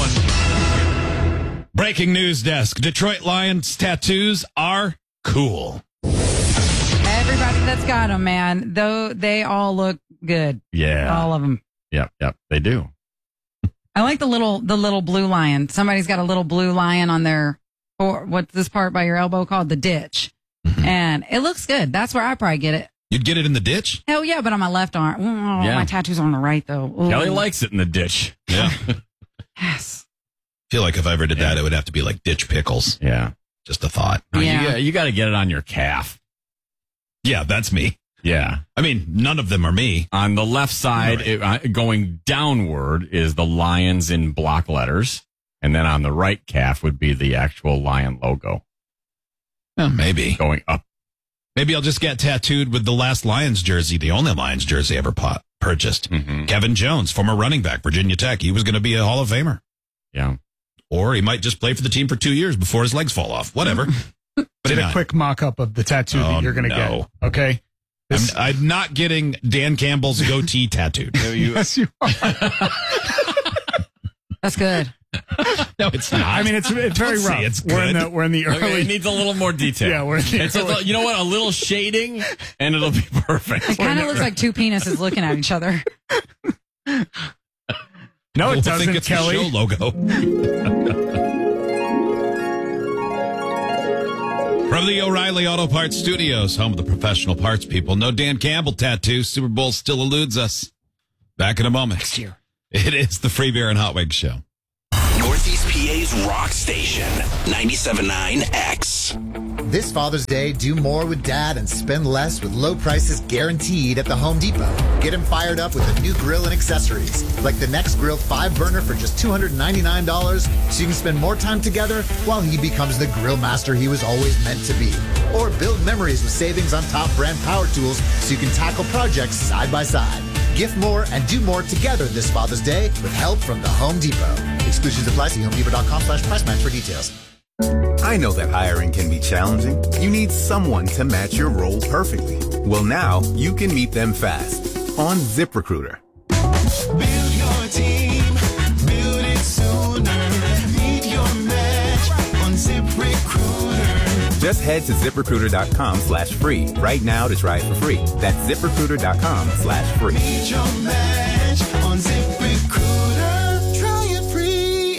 one.
Breaking news desk. Detroit Lions tattoos are cool.
everybody that's got them, man, though they all look good.
Yeah.
All of them.
Yep. Yep. They do.
I like the little the little blue lion. Somebody's got a little blue lion on their, or what's this part by your elbow called? The ditch.
Mm-hmm.
And it looks good. That's where I probably get it.
You'd get it in the ditch?
Hell yeah, but on my left arm. Oh,
Yeah.
My tattoo's on the right, though. Ooh.
Kelly likes it in the ditch.
Yeah.
Yes.
I feel like if I ever did that, it would have to be like ditch pickles.
Yeah.
Just a thought.
No,
Yeah.
You got, you got to get it on your calf.
Yeah, that's me.
Yeah.
I mean, none of them are me.
On the left side,
Right.
it, uh, going downward is the lions in block letters. And then on the right calf would be the actual lion logo.
Well, maybe.
Going up.
Maybe I'll just get tattooed with the last Lions jersey, the only Lions jersey ever pot, purchased.
Mm-hmm.
Kevin Jones, former running back, Virginia Tech. He was going to be a Hall of Famer.
Yeah.
Or he might just play for the team for two years before his legs fall off. Whatever. But
Did a
not.
quick mock up of the tattoo
Oh,
that you're going to
no.
get. Okay.
I'm,
This-
I'm not getting Dan Campbell's goatee tattooed.
yes, you are.
That's good.
No, it's not.
I mean, it's it's very
Don't say
rough.
it's
we're in
good.
the we're in the early.
Okay, it needs a little more detail.
Yeah, we're in the
It's a,
early-
you know what? A little shading, and it'll be perfect.
It kind of looks like two penises looking at each other.
No, it
I
doesn't,
think it's
Kelly.
a show logo. From the O'Reilly Auto Parts Studios, home of the professional parts people. No Dan Campbell tattoo. Super Bowl still eludes us. Back in a moment.
Next year.
It is the Free Beer and Hot Wings Show.
Northeast P A's rock station, ninety-seven point nine X.
This Father's Day, do more with Dad and spend less with low prices guaranteed at the Home Depot. Get him fired up with a new grill and accessories, like the Next Grill five burner for just two hundred ninety-nine dollars, so you can spend more time together while he becomes the grill master he was always meant to be. Or build memories with savings on top brand power tools so you can tackle projects side by side. Gift more and do more together this Father's Day with help from the Home Depot. Exclusions apply. See homedepot.com slash price match for details.
I know that hiring can be challenging. You need someone to match your role perfectly. Well, now you can meet them fast on ZipRecruiter.
Build your team, build it sooner. Meet your match on ZipRecruiter.
Just head to ZipRecruiter.com slash free right now to try it for free. That's ZipRecruiter.com slash free.
Meet your match on ZipRecruiter. Try it free.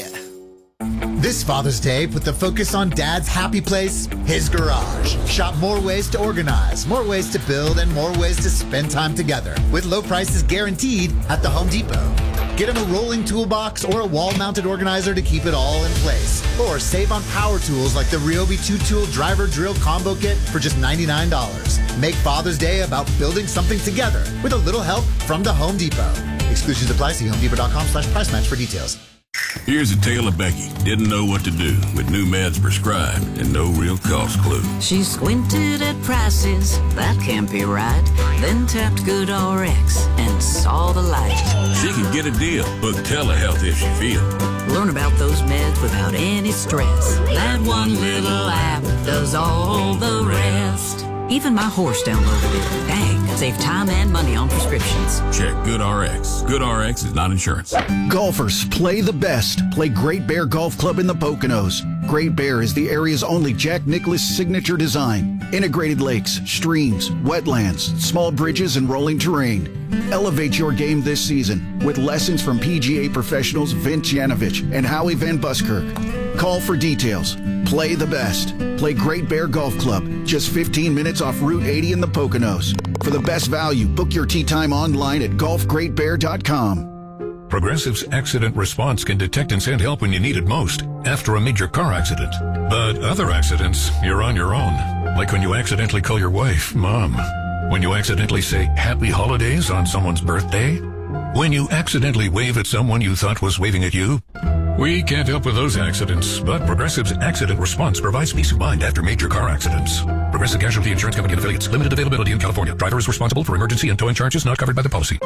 This Father's Day, put the focus on Dad's happy place, his garage. Shop more ways to organize, more ways to build, and more ways to spend time together with low prices guaranteed at the Home Depot. Get him a rolling toolbox or a wall-mounted organizer to keep it all in place. Or save on power tools like the Ryobi two-tool driver drill combo kit for just ninety-nine dollars. Make Father's Day about building something together with a little help from the Home Depot. Exclusions apply. See homedepot.com slash price match for details.
Here's a tale of Becky. Didn't know what to do with new meds prescribed and no real cost clue.
She squinted at prices, that can't be right. Then tapped GoodRx and saw the light.
She can get a deal, book telehealth if she feels.
Learn about those meds without any stress. That one little app does all the rest. Even my horse downloaded it. Dang, save time and money on prescriptions.
Check GoodRx. GoodRx is not insurance.
Golfers, play the best. Play Great Bear Golf Club in the Poconos. Great Bear is the area's only Jack Nicklaus signature design. Integrated lakes, streams, wetlands, small bridges, and rolling terrain. Elevate your game this season with lessons from P G A professionals Vince Janovich and Howie Van Buskirk. Call for details. Play the best. Play Great Bear Golf Club, just fifteen minutes off Route eighty in the Poconos. For the best value, book your tee time online at golf great bear dot com.
Progressive's accident response can detect and send help when you need it most, after a major car accident. But other accidents, you're on your own. Like when you accidentally call your wife, Mom. When you accidentally say Happy Holidays on someone's birthday. When you accidentally wave at someone you thought was waving at you. We can't help with those accidents, but Progressive's accident response provides peace of mind after major car accidents. Progressive Casualty Insurance Company and affiliates. Limited availability in California. Driver is responsible for emergency and towing charges not covered by the policy.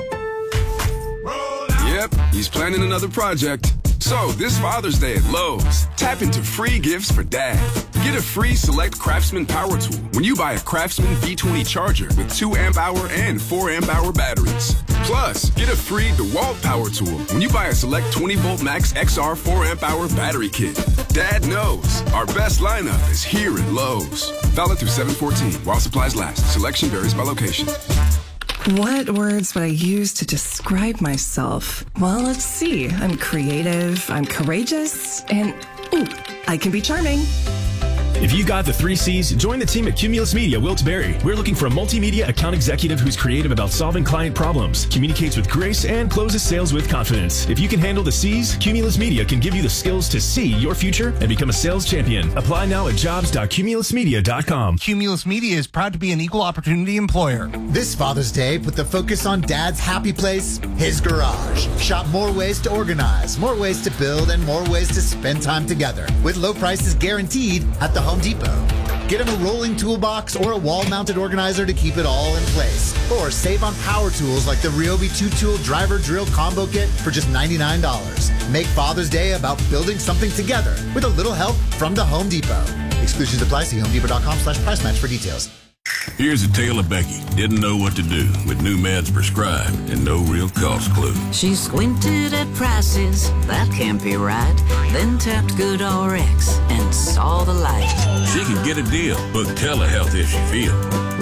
Yep, he's planning another project. So, this Father's Day at Lowe's, tap into free gifts for Dad. Get a free Select Craftsman power tool when you buy a Craftsman V twenty charger with two amp hour and four amp hour batteries. Plus, get a free DeWalt power tool when you buy a Select twenty volt Max X R four amp hour battery kit. Dad knows our best lineup is here at Lowe's. Valid through seven fourteen while supplies last. Selection varies by location.
What words would I use to describe myself? Well, let's see. I'm creative, I'm courageous, and ooh, I can be charming.
If you got the three C's, join the team at Cumulus Media Wilkes-Barre. We're looking for a multimedia account executive who's creative about solving client problems, communicates with grace, and closes sales with confidence. If you can handle the C's, Cumulus Media can give you the skills to see your future and become a sales champion. Apply now at jobs dot cumulus media dot com.
Cumulus Media is proud to be an equal opportunity employer.
This Father's Day, put the focus on Dad's happy place, his garage. Shop more ways to organize, more ways to build, and more ways to spend time together with low prices guaranteed at the Home Depot. Get him a rolling toolbox or a wall-mounted organizer to keep it all in place. Or save on power tools like the Ryobi two-tool driver drill combo kit for just ninety-nine dollars. Make Father's Day about building something together with a little help from the Home Depot. Exclusions apply. See homedepot.com slash price match for details.
Here's a tale of Becky. Didn't know what to do with new meds prescribed and no real cost clue.
She squinted at prices, that can't be right. Then tapped GoodRx and saw the light.
She can get a deal, book telehealth if she feels.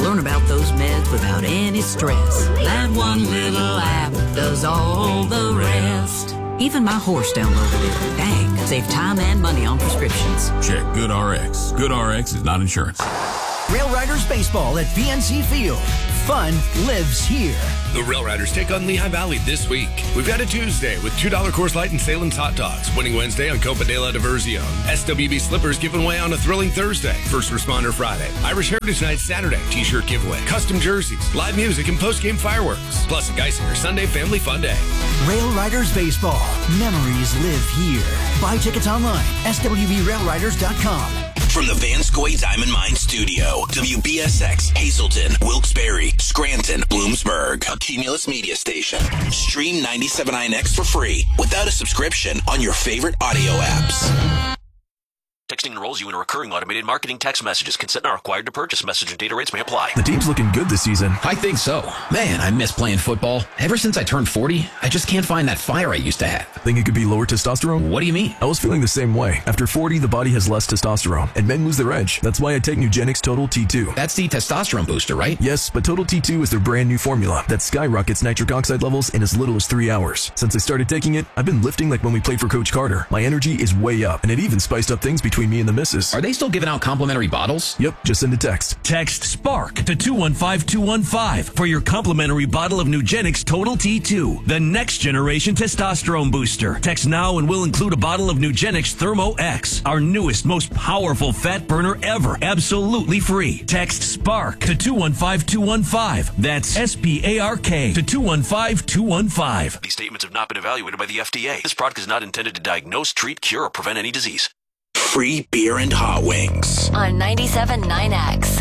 Learn about those meds without any stress. That one little app does all the rest. Even my horse downloaded it. Dang, save time and money on prescriptions.
Check GoodRx. GoodRx is not insurance.
Rail Riders Baseball at P N C Field. Fun lives here.
The Rail Riders take on Lehigh Valley this week. We've got a Tuesday with two dollar Coors Light and Salem's Hot Dogs. Winning Wednesday on Copa de la Diversion. S W B Slippers giving away on a thrilling Thursday. First Responder Friday. Irish Heritage Night Saturday. T-shirt giveaway. Custom jerseys. Live music and post-game fireworks. Plus a Geisinger Sunday Family Fun Day.
Rail Riders Baseball. Memories live here. Buy tickets online. S W B rail riders dot com.
From the Vanscoy Diamond Mine Studio, W B S X, Hazleton, Wilkes-Barre, Scranton, Bloomsburg, a Cumulus media station. Stream ninety-seven point nine X for free without a subscription on your favorite audio apps.
Texting enrolls you in a recurring automated marketing text messages. Consent not required to purchase. Message and data rates may apply.
The team's looking good this season.
I think so. Man, I miss playing football. Ever since I turned forty, I just can't find that fire I used to have.
Think it could be lower testosterone?
What do you mean?
I was feeling the same way. After forty, the body has less testosterone, and men lose their edge. That's why I take Nugenix Total T two.
That's the testosterone booster, right?
Yes, but Total T two is their brand new formula that skyrockets nitric oxide levels in as little as three hours. Since I started taking it, I've been lifting like when we played for Coach Carter. My energy is way up, and it even spiced up things between me and the missus.
Are they still giving out complimentary bottles?
Yep, just send a text.
Text SPARK to two one five two one five for your complimentary bottle of Nugenix Total T two, the next generation testosterone booster. Text now and we'll include a bottle of Nugenix Thermo X, our newest, most powerful fat burner ever, absolutely free. Text SPARK to two one five two one five. That's S P A R K to two one five two one five.
These statements have not been evaluated by the F D A. This product is not intended to diagnose, treat, cure, or prevent any disease.
Free beer and hot wings.
On ninety-seven point nine X.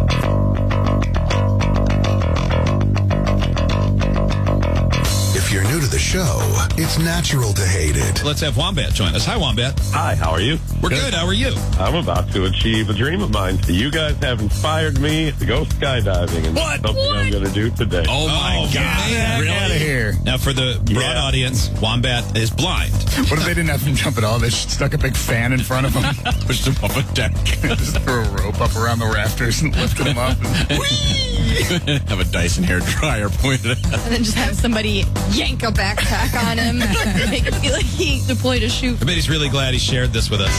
If you're new to the show, it's natural to hate it.
Let's have Wombat join us. Hi, Wombat.
Hi, how are you?
We're good. good. How are you?
I'm about to achieve a dream of mine. You guys have inspired me to go skydiving, and
what?
something
what?
I'm going to do today.
Oh, my oh, God.
Man,
really?
out of here.
Now, for the broad
Yeah.
audience, Wombat is blind.
What if they didn't have him jump at all? They just stuck a big fan in front of him, pushed him up a deck, just threw a rope up around the rafters and lifted him up. And
have a Dyson hair dryer pointed at.
And then just have somebody yank a backpack on him, make it feel like he deployed a chute.
I bet he's really glad he shared this with us.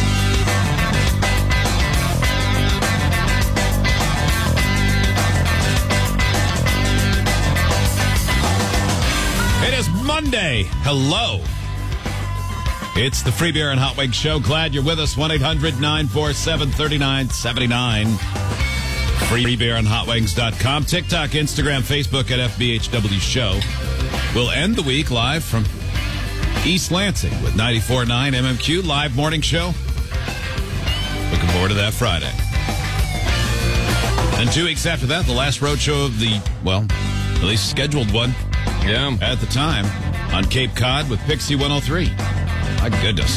It is Monday. Hello. It's the Free Beer and Hot Wings Show. Glad you're with us. one eight hundred nine four seven three nine seven nine. free beer and hot wings dot com. TikTok, Instagram, Facebook at F B H W Show. We'll end the week live from East Lansing with ninety-four point nine M M Q live morning show. Looking forward to that Friday. And two weeks after that, the last road show of the, well, at least scheduled one.
Yeah.
At the time on Cape Cod with Pixie one oh three. My goodness.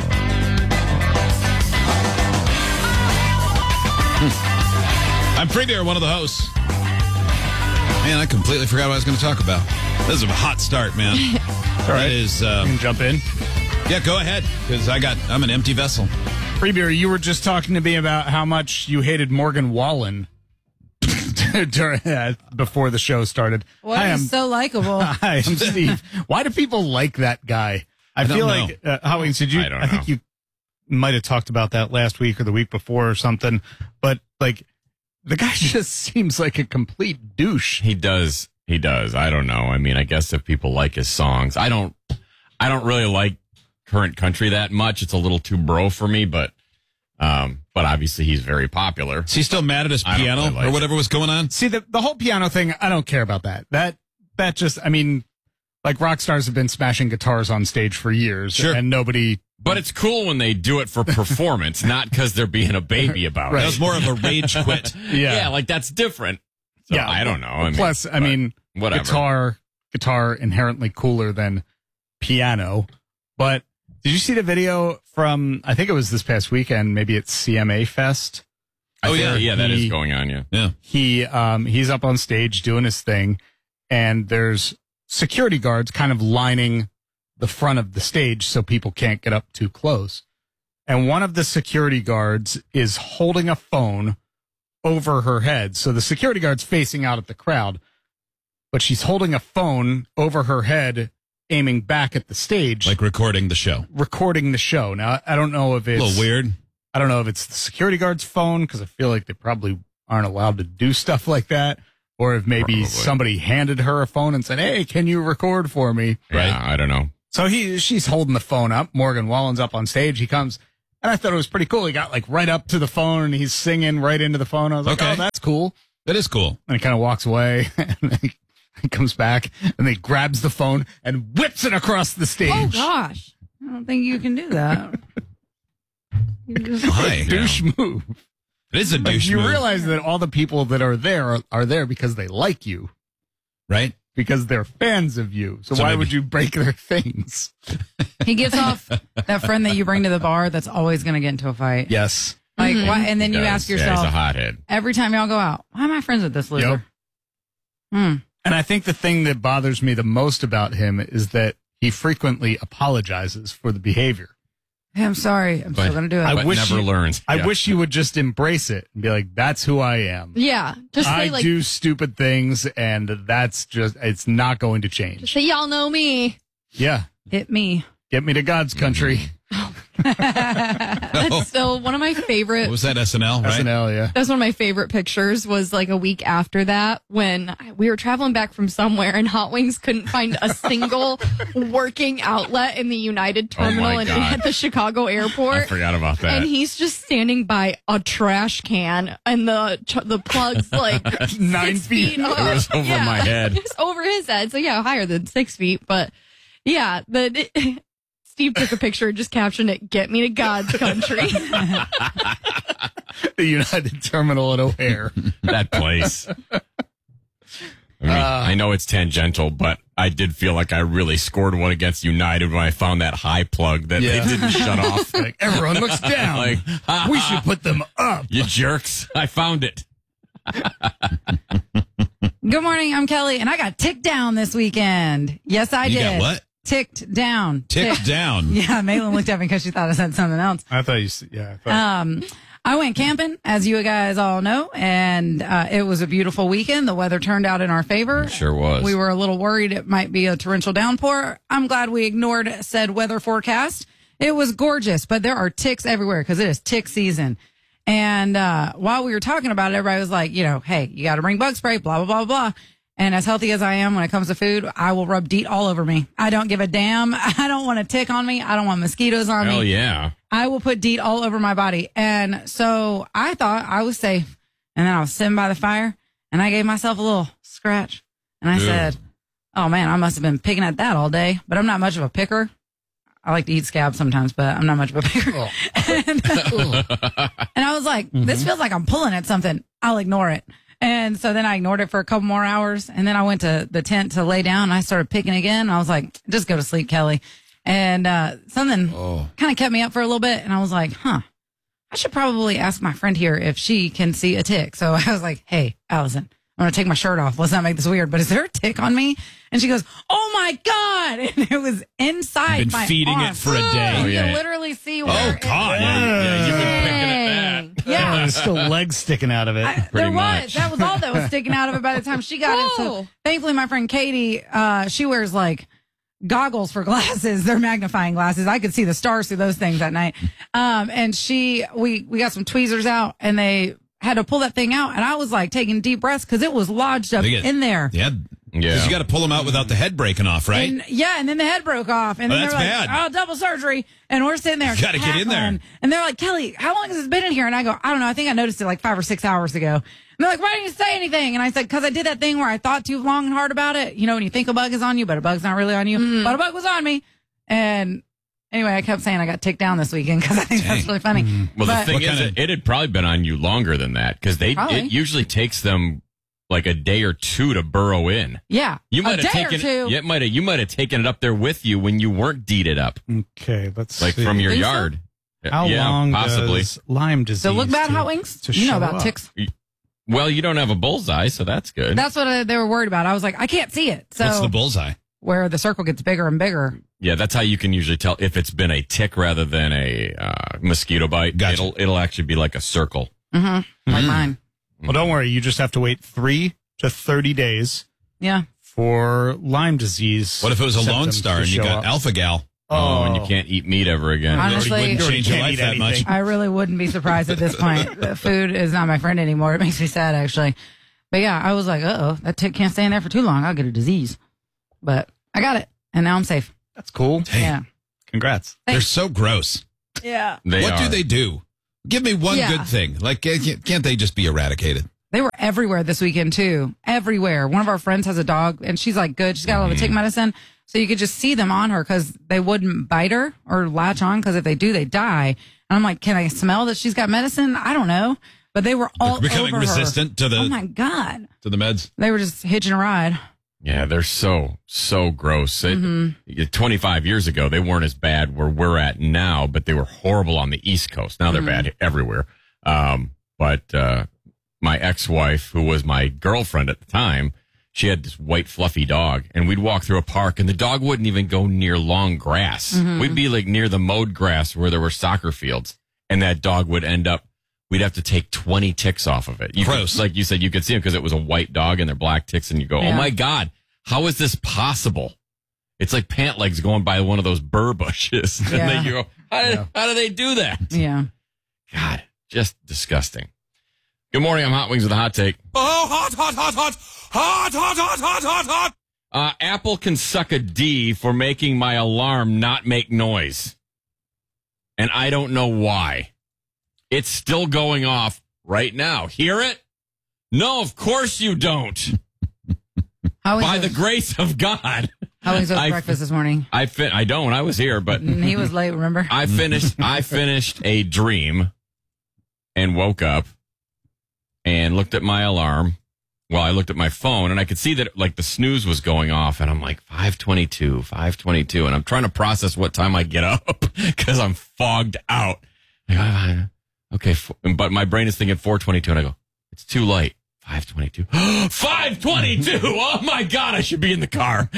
Hmm. I'm Free Beer, one of the hosts. Man, I completely forgot what I was going to talk about. This is a hot start, man.
All right.
That is, um,
you can jump in.
Yeah, go ahead, because I got I'm an empty vessel.
Free Beer, you were just talking to me about how much you hated Morgan Wallen during, uh, before the show started.
What
Hi,
is
I'm-
so likable?
Hi, I'm Steve. Why do people like that guy? I,
I don't
feel
know.
like uh, Howings, did you?
I don't
I think
know.
you might have talked about that last week or the week before or something. But like, the guy just seems like a complete douche.
He does. He does. I don't know. I mean, I guess if people like his songs, I don't. I don't really like current country that much. It's a little too bro for me, but. Um, but obviously he's very popular.
Is he still mad at his
I don't
piano
really like
or whatever was going on?
See, the the whole piano thing, I don't care about that. That that just, I mean, like rock stars have been smashing guitars on stage for years,
Sure.
and nobody.
But it's cool when they do it for performance, not because they're being a baby about
Right.
it.
That was more of a rage quit.
Yeah.
Yeah, like that's different. So,
Yeah,
I don't know. I mean,
Plus, I
but
mean,
whatever.
guitar guitar inherently cooler than piano. But did you see the video from? I think it was this past weekend. Maybe it's C M A Fest.
Oh yeah, yeah, that
He-
is going on. Yeah,
Yeah.
He um he's up on stage doing his thing, and there's security guards kind of lining the front of the stage so people can't get up too close. And one of the security guards is holding a phone over her head. So the security guard's facing out at the crowd, but she's holding a phone over her head, aiming back at the stage.
Like recording the show.
Recording the show. Now, I don't know if it's...
A little weird.
I don't know if it's the security guard's phone, because I feel like they probably aren't allowed to do stuff like that. Or if maybe probably. somebody handed her a phone and said, hey, can you record for me?
Right? Yeah, I don't know.
So he, she's holding the phone up. Morgan Wallen's up on stage. He comes, and I thought it was pretty cool. He got like right up to the phone, and he's singing right into the phone. I was like, okay. oh, that's cool.
That is cool.
And he kind of walks away, and he, he comes back, and he grabs the phone and whips it across the stage.
Oh, gosh. I don't think you can do that.
Why?
Douche move.
It is a douche
you
move.
You realize that all the people that are there are, are there because they like you.
Right?
Because they're fans of you. So, so why maybe. would you break their things?
He gets off that friend that you bring to the bar that's always going to get into a fight.
Yes.
Like,
mm-hmm.
why, and then you ask yourself,
yeah, he's a hothead.
Every time y'all go out, why am I friends with this loser?
Yep.
Hmm.
And I think the thing that bothers me the most about him is that he frequently apologizes for the behavior.
Hey, I'm sorry. I'm
but,
still going to do it.
I
but
wish
never
you,
learns.
I
yeah.
wish you would just embrace it and be like, that's who I am.
Yeah. Just say,
I
like,
do stupid things, and that's just, it's not going to change.
Just say, y'all know me.
Yeah.
Hit me.
Get me to God's country.
Mm-hmm. That's still one of my favorite.
What was that, S N L, right?
S N L, yeah.
That's one of my favorite pictures was like a week after that when we were traveling back from somewhere and Hot Wings couldn't find a single working outlet in the United Terminal
oh
and at the Chicago airport.
I forgot about that.
And he's just standing by a trash can and the the plug's like
nine
six
feet.
feet up.
It was over
yeah,
my head.
It was over his head. So yeah, higher than six feet. But yeah, the it, Steve took a picture and just captioned it, "Get me to God's country."
The United Terminal at O'Hare.
That place. I mean, uh, I know it's tangential, but I did feel like I really scored one against United when I found that high plug that
yeah.
they didn't shut off.
Like, everyone looks down. Like, we should put them up.
You jerks. I found it.
Good morning. I'm Kelly, and I got ticked down this weekend. Yes, I
you
did.
Got what?
Ticked down.
Ticked,
ticked
down.
Yeah, Malin looked at me because she thought I said something else.
I thought you said, yeah. I thought.
Um, I went camping, as you guys all know, and uh, it was a beautiful weekend. The weather turned out in our favor.
It sure was.
We were a little worried it might be a torrential downpour. I'm glad we ignored said weather forecast. It was gorgeous, but there are ticks everywhere because it is tick season. And uh, while we were talking about it, everybody was like, you know, hey, you got to bring bug spray, blah, blah, blah, blah. And as healthy as I am when it comes to food, I will rub DEET all over me. I don't give a damn. I don't want a tick on me. I don't want mosquitoes on
Hell
me.
Hell yeah.
I will put DEET all over my body. And so I thought I was safe. And then I was sitting by the fire and I gave myself a little scratch. And I
Ew.
said, oh man, I must have been picking at that all day. But I'm not much of a picker. I like to eat scabs sometimes, but I'm not much of a picker. Oh. and, and I was like, mm-hmm. this feels like I'm pulling at something. I'll ignore it. And so then I ignored it for a couple more hours. And then I went to the tent to lay down and I started picking again. I was like, just go to sleep, Kelly. And uh, something oh. kind of kept me up for a little bit. And I was like, huh, I should probably ask my friend here if she can see a tick. So I was like, hey, Allison, I'm going to take my shirt off. Let's not make this weird, but is there a tick on me? And she goes, oh my God. And it was inside
You've been
my
feeding
arm.
it for a day.
Oh,
Oh,
you
yeah.
can literally see where
Oh,
it
God. Yeah, yeah, you've been picking at that.
Yeah.
Oh, there's still legs sticking out of it.
I, there
much.
was. That was all that was sticking out of it by the time she got it. So thankfully, my friend Katie, uh, she wears like goggles for glasses. They're magnifying glasses. I could see the stars through those things at night. Um, and she, we, we got some tweezers out and they had to pull that thing out. And I was like taking deep breaths because it was lodged up
Get,
in there.
Yeah. Because
yeah.
you got to pull them out without the head breaking off, right?
And, yeah, and then the head broke off. And
Oh,
then
that's
they're like,
bad.
oh, double surgery. And we're sitting there.
You gotta get in there.
cackling. And they're like, Kelly, how long has this been in here? And I go, I don't know. I think I noticed it like five or six hours ago. And they're like, why didn't you say anything? And I said, because I did that thing where I thought too long and hard about it. You know, when you think a bug is on you, but a bug's not really on you.
Mm.
But a bug was on me. And anyway, I kept saying I got ticked down this weekend because I think
Dang.
that's really funny.
Mm.
Well,
But-
the thing
What
is,
kinda-
it, it had probably been on you longer than that because they
Probably.
it usually takes them like a day or two to burrow in.
Yeah.
You
a
might have
day
taken
or two.
it. You might have. You might have taken it up there with you when you weren't deeded up,
Okay, let's
like
see.
from your
Think so?
yard.
How
yeah,
long
possibly.
does Lyme disease
So look bad,
to,
Hot Wings.
to
You know
show
about
up?
ticks.
Well, you don't have a bullseye, so that's good.
That's what uh, they were worried about. I was like, I can't see it. So
What's the bullseye?
where the circle gets bigger and bigger.
Yeah, that's how you can usually tell if it's been a tick rather than a uh, mosquito bite.
Gotcha.
It'll it'll actually be like a circle.
Mm-hmm. Like mine.
Well, don't worry. You just have to wait three to thirty days
Yeah.
for Lyme disease.
What if it was a Lone
symptoms
Star
to
and you
show
got
up.
Alpha Gal?
Oh, and you can't eat meat ever again.
Honestly,
It wouldn't change your
can't
life
eat
that much.
anything.
I really wouldn't be surprised at this point. The food is not my friend anymore. It makes me sad, actually. But yeah, I was like, uh-oh, that tick can't stay in there for too long. I'll get a disease. But I got it, and now I'm safe.
That's cool.
Yeah.
Congrats.
They're so gross.
Yeah.
They
what
are.
do they do? Give me one
Yeah.
good thing. Like, can't can't they just be eradicated?
They were everywhere this weekend, too. Everywhere. One of our friends has a dog, and she's like good. She's got a lot of tick medicine. So you could just see them on her because they wouldn't bite her or latch on because if they do, they die. And I'm like, can I smell that she's got medicine? I don't know. But they were all
They're becoming
over her.
resistant to the
Oh, my God.
to the meds.
They were just hitching a ride.
Yeah, they're so, so gross. It-
Mhm.
twenty-five years ago, they weren't as bad where we're at now, but they were horrible on the East Coast. Now they're
Mhm.
bad everywhere. Um, but uh, my ex-wife, who was my girlfriend at the time, she had this white fluffy dog, and we'd walk through a park, and the dog wouldn't even go near long grass.
Mhm.
We'd be like near the mowed grass where there were soccer fields, and that dog would end up. We'd have to take twenty ticks off of it. You
Gross.
Could, like you said, you could see them because it was a white dog and they're black ticks, and you go,
Yeah.
"Oh my God, how is this possible?" It's like pant legs going by one of those burr bushes, and
Yeah.
then you go, "How, did-
Yeah.
how do they do that?"
Yeah.
God, just disgusting. Good morning. I'm Hot Wings with a hot take.
Oh, hot, hot, hot, hot, hot, hot, hot, hot, hot, hot.
Uh, Apple can suck a D for making my alarm not make noise. And I don't know why. It's still going off right now. Hear it? No, of course you don't.
How was
By
your-
the grace of God.
How was his
I-
breakfast this morning?
I fin- I don't. I was here, but
Mm, He was late, remember?
I finished I finished a dream and woke up and looked at my alarm. Well, I looked at my phone and I could see that like the snooze was going off, and I'm like five twenty-two, five twenty-two, and I'm trying to process what time I get up because I'm fogged out. I go, "Ah, okay, f-" but my brain is thinking four twenty-two, and I go, it's too late. five twenty-two. five twenty-two. Oh my God, I should be in the car.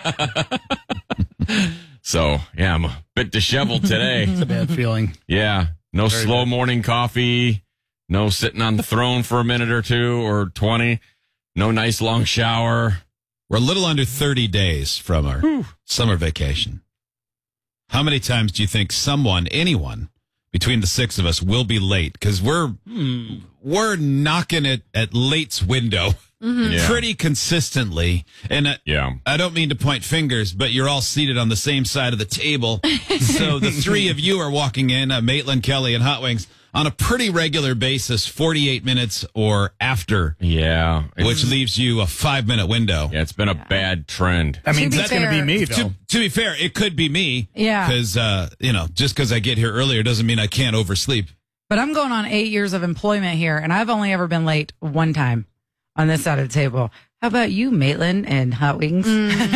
So, yeah, I'm a bit disheveled today.
It's a bad feeling.
Yeah. No
Very
slow
bad.
morning coffee. No sitting on the throne for a minute or two or twenty. No nice long shower.
We're a little under thirty days from our summer vacation. How many times do you think someone, anyone, between the six of us will be late? Because we're we're knocking it at late's window
Mhm. Yeah.
pretty consistently. And I,
yeah.
I don't mean to point fingers, but you're all seated on the same side of the table. So the three of you are walking in, uh, Maitland, Kelly, and Hot Wings, on a pretty regular basis, forty-eight minutes or after.
Yeah.
Which leaves you a five-minute window.
Yeah, it's been a bad trend.
I mean,
To be
that's going to be
fair-
me, though.
To, to be fair, it could be me.
Yeah.
Because, uh, you know, just because I get here earlier doesn't mean I can't oversleep.
But I'm going on eight years of employment here, and I've only ever been late one time on this side of the table. How about you, Maitland and Hot Wings?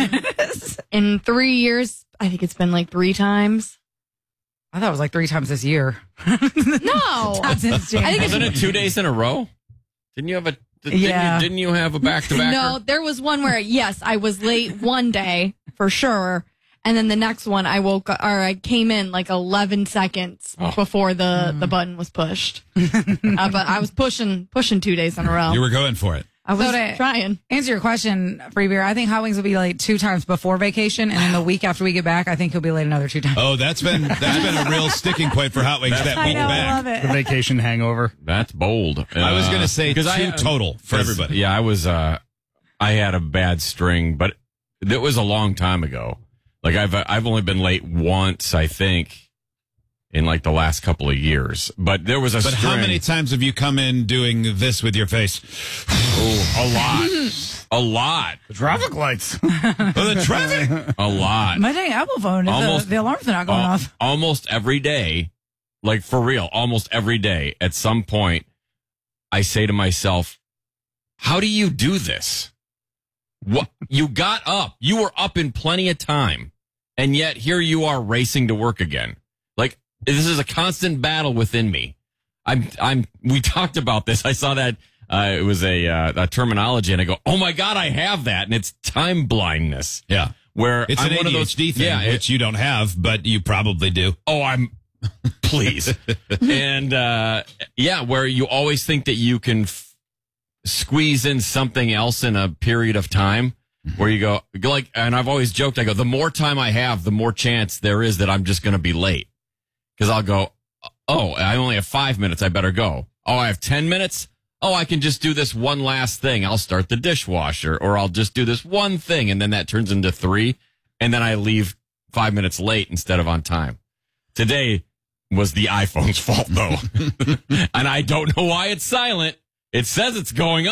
In three years, I think it's been like three times.
I thought it was like three times this year.
No.
Not since
I think
Wasn't
it's,
it two days in a row? Didn't you have a didn't,
Yeah.
you, didn't you have a back to back?
no, there was one where, yes, I was late one day for sure. And then the next one, I woke up, or I came in like eleven seconds
Oh.
before the, the button was pushed. uh, but I was pushing, pushing two days in a row.
You were going for it.
I was
So to
trying.
Answer your question, Free Beer. I think Hot Wings will be late two times before vacation, and then the week after we get back, I think he'll be late another two times.
Oh, that's been that's been a real sticking point for Hot Wings, that
I
week
know, I
back.
love it.
The vacation hangover.
That's bold.
I was
Uh,
going to say two
'cause I-
total for
'cause,
everybody.
Yeah, I was. Uh, I had a bad string, but it was a long time ago. Like I've I've only been late once, I think, in like the last couple of years. But there was a
But
string.
how many times have you come in doing this with your face?
Oh, a lot, a lot,
The traffic lights.
Oh, the traffic.
a lot.
My dang Apple phone, if
Almost-
the, the alarms are not going
Al-
off.
Almost every day, like for real, almost every day, at some point, I say to myself, how do you do this? What you got up, you were up in plenty of time, and yet here you are racing to work again. Like this is a constant battle within me. I'm, I'm, we talked about this. I saw that, uh, it was a, uh, a terminology and I go, oh my God, I have that. And it's time blindness.
Yeah.
Where
It's
I'm
an
one
A
of
D
those,
H D thing,
yeah, it-
which you don't have, but you probably do.
oh, I'm, please. and, uh, yeah, where you always think that you can f- squeeze in something else in a period of time where you go, like, and I've always joked, I go, the more time I have, the more chance there is that I'm just going to be late. Because I'll go, oh, I only have five minutes. I better go. Oh, I have ten minutes. Oh, I can just do this one last thing. I'll start the dishwasher, or I'll just do this one thing. And then that turns into three. And then I leave five minutes late instead of on time. Today was the iPhone's fault, though. And I don't know why it's silent. It says it's going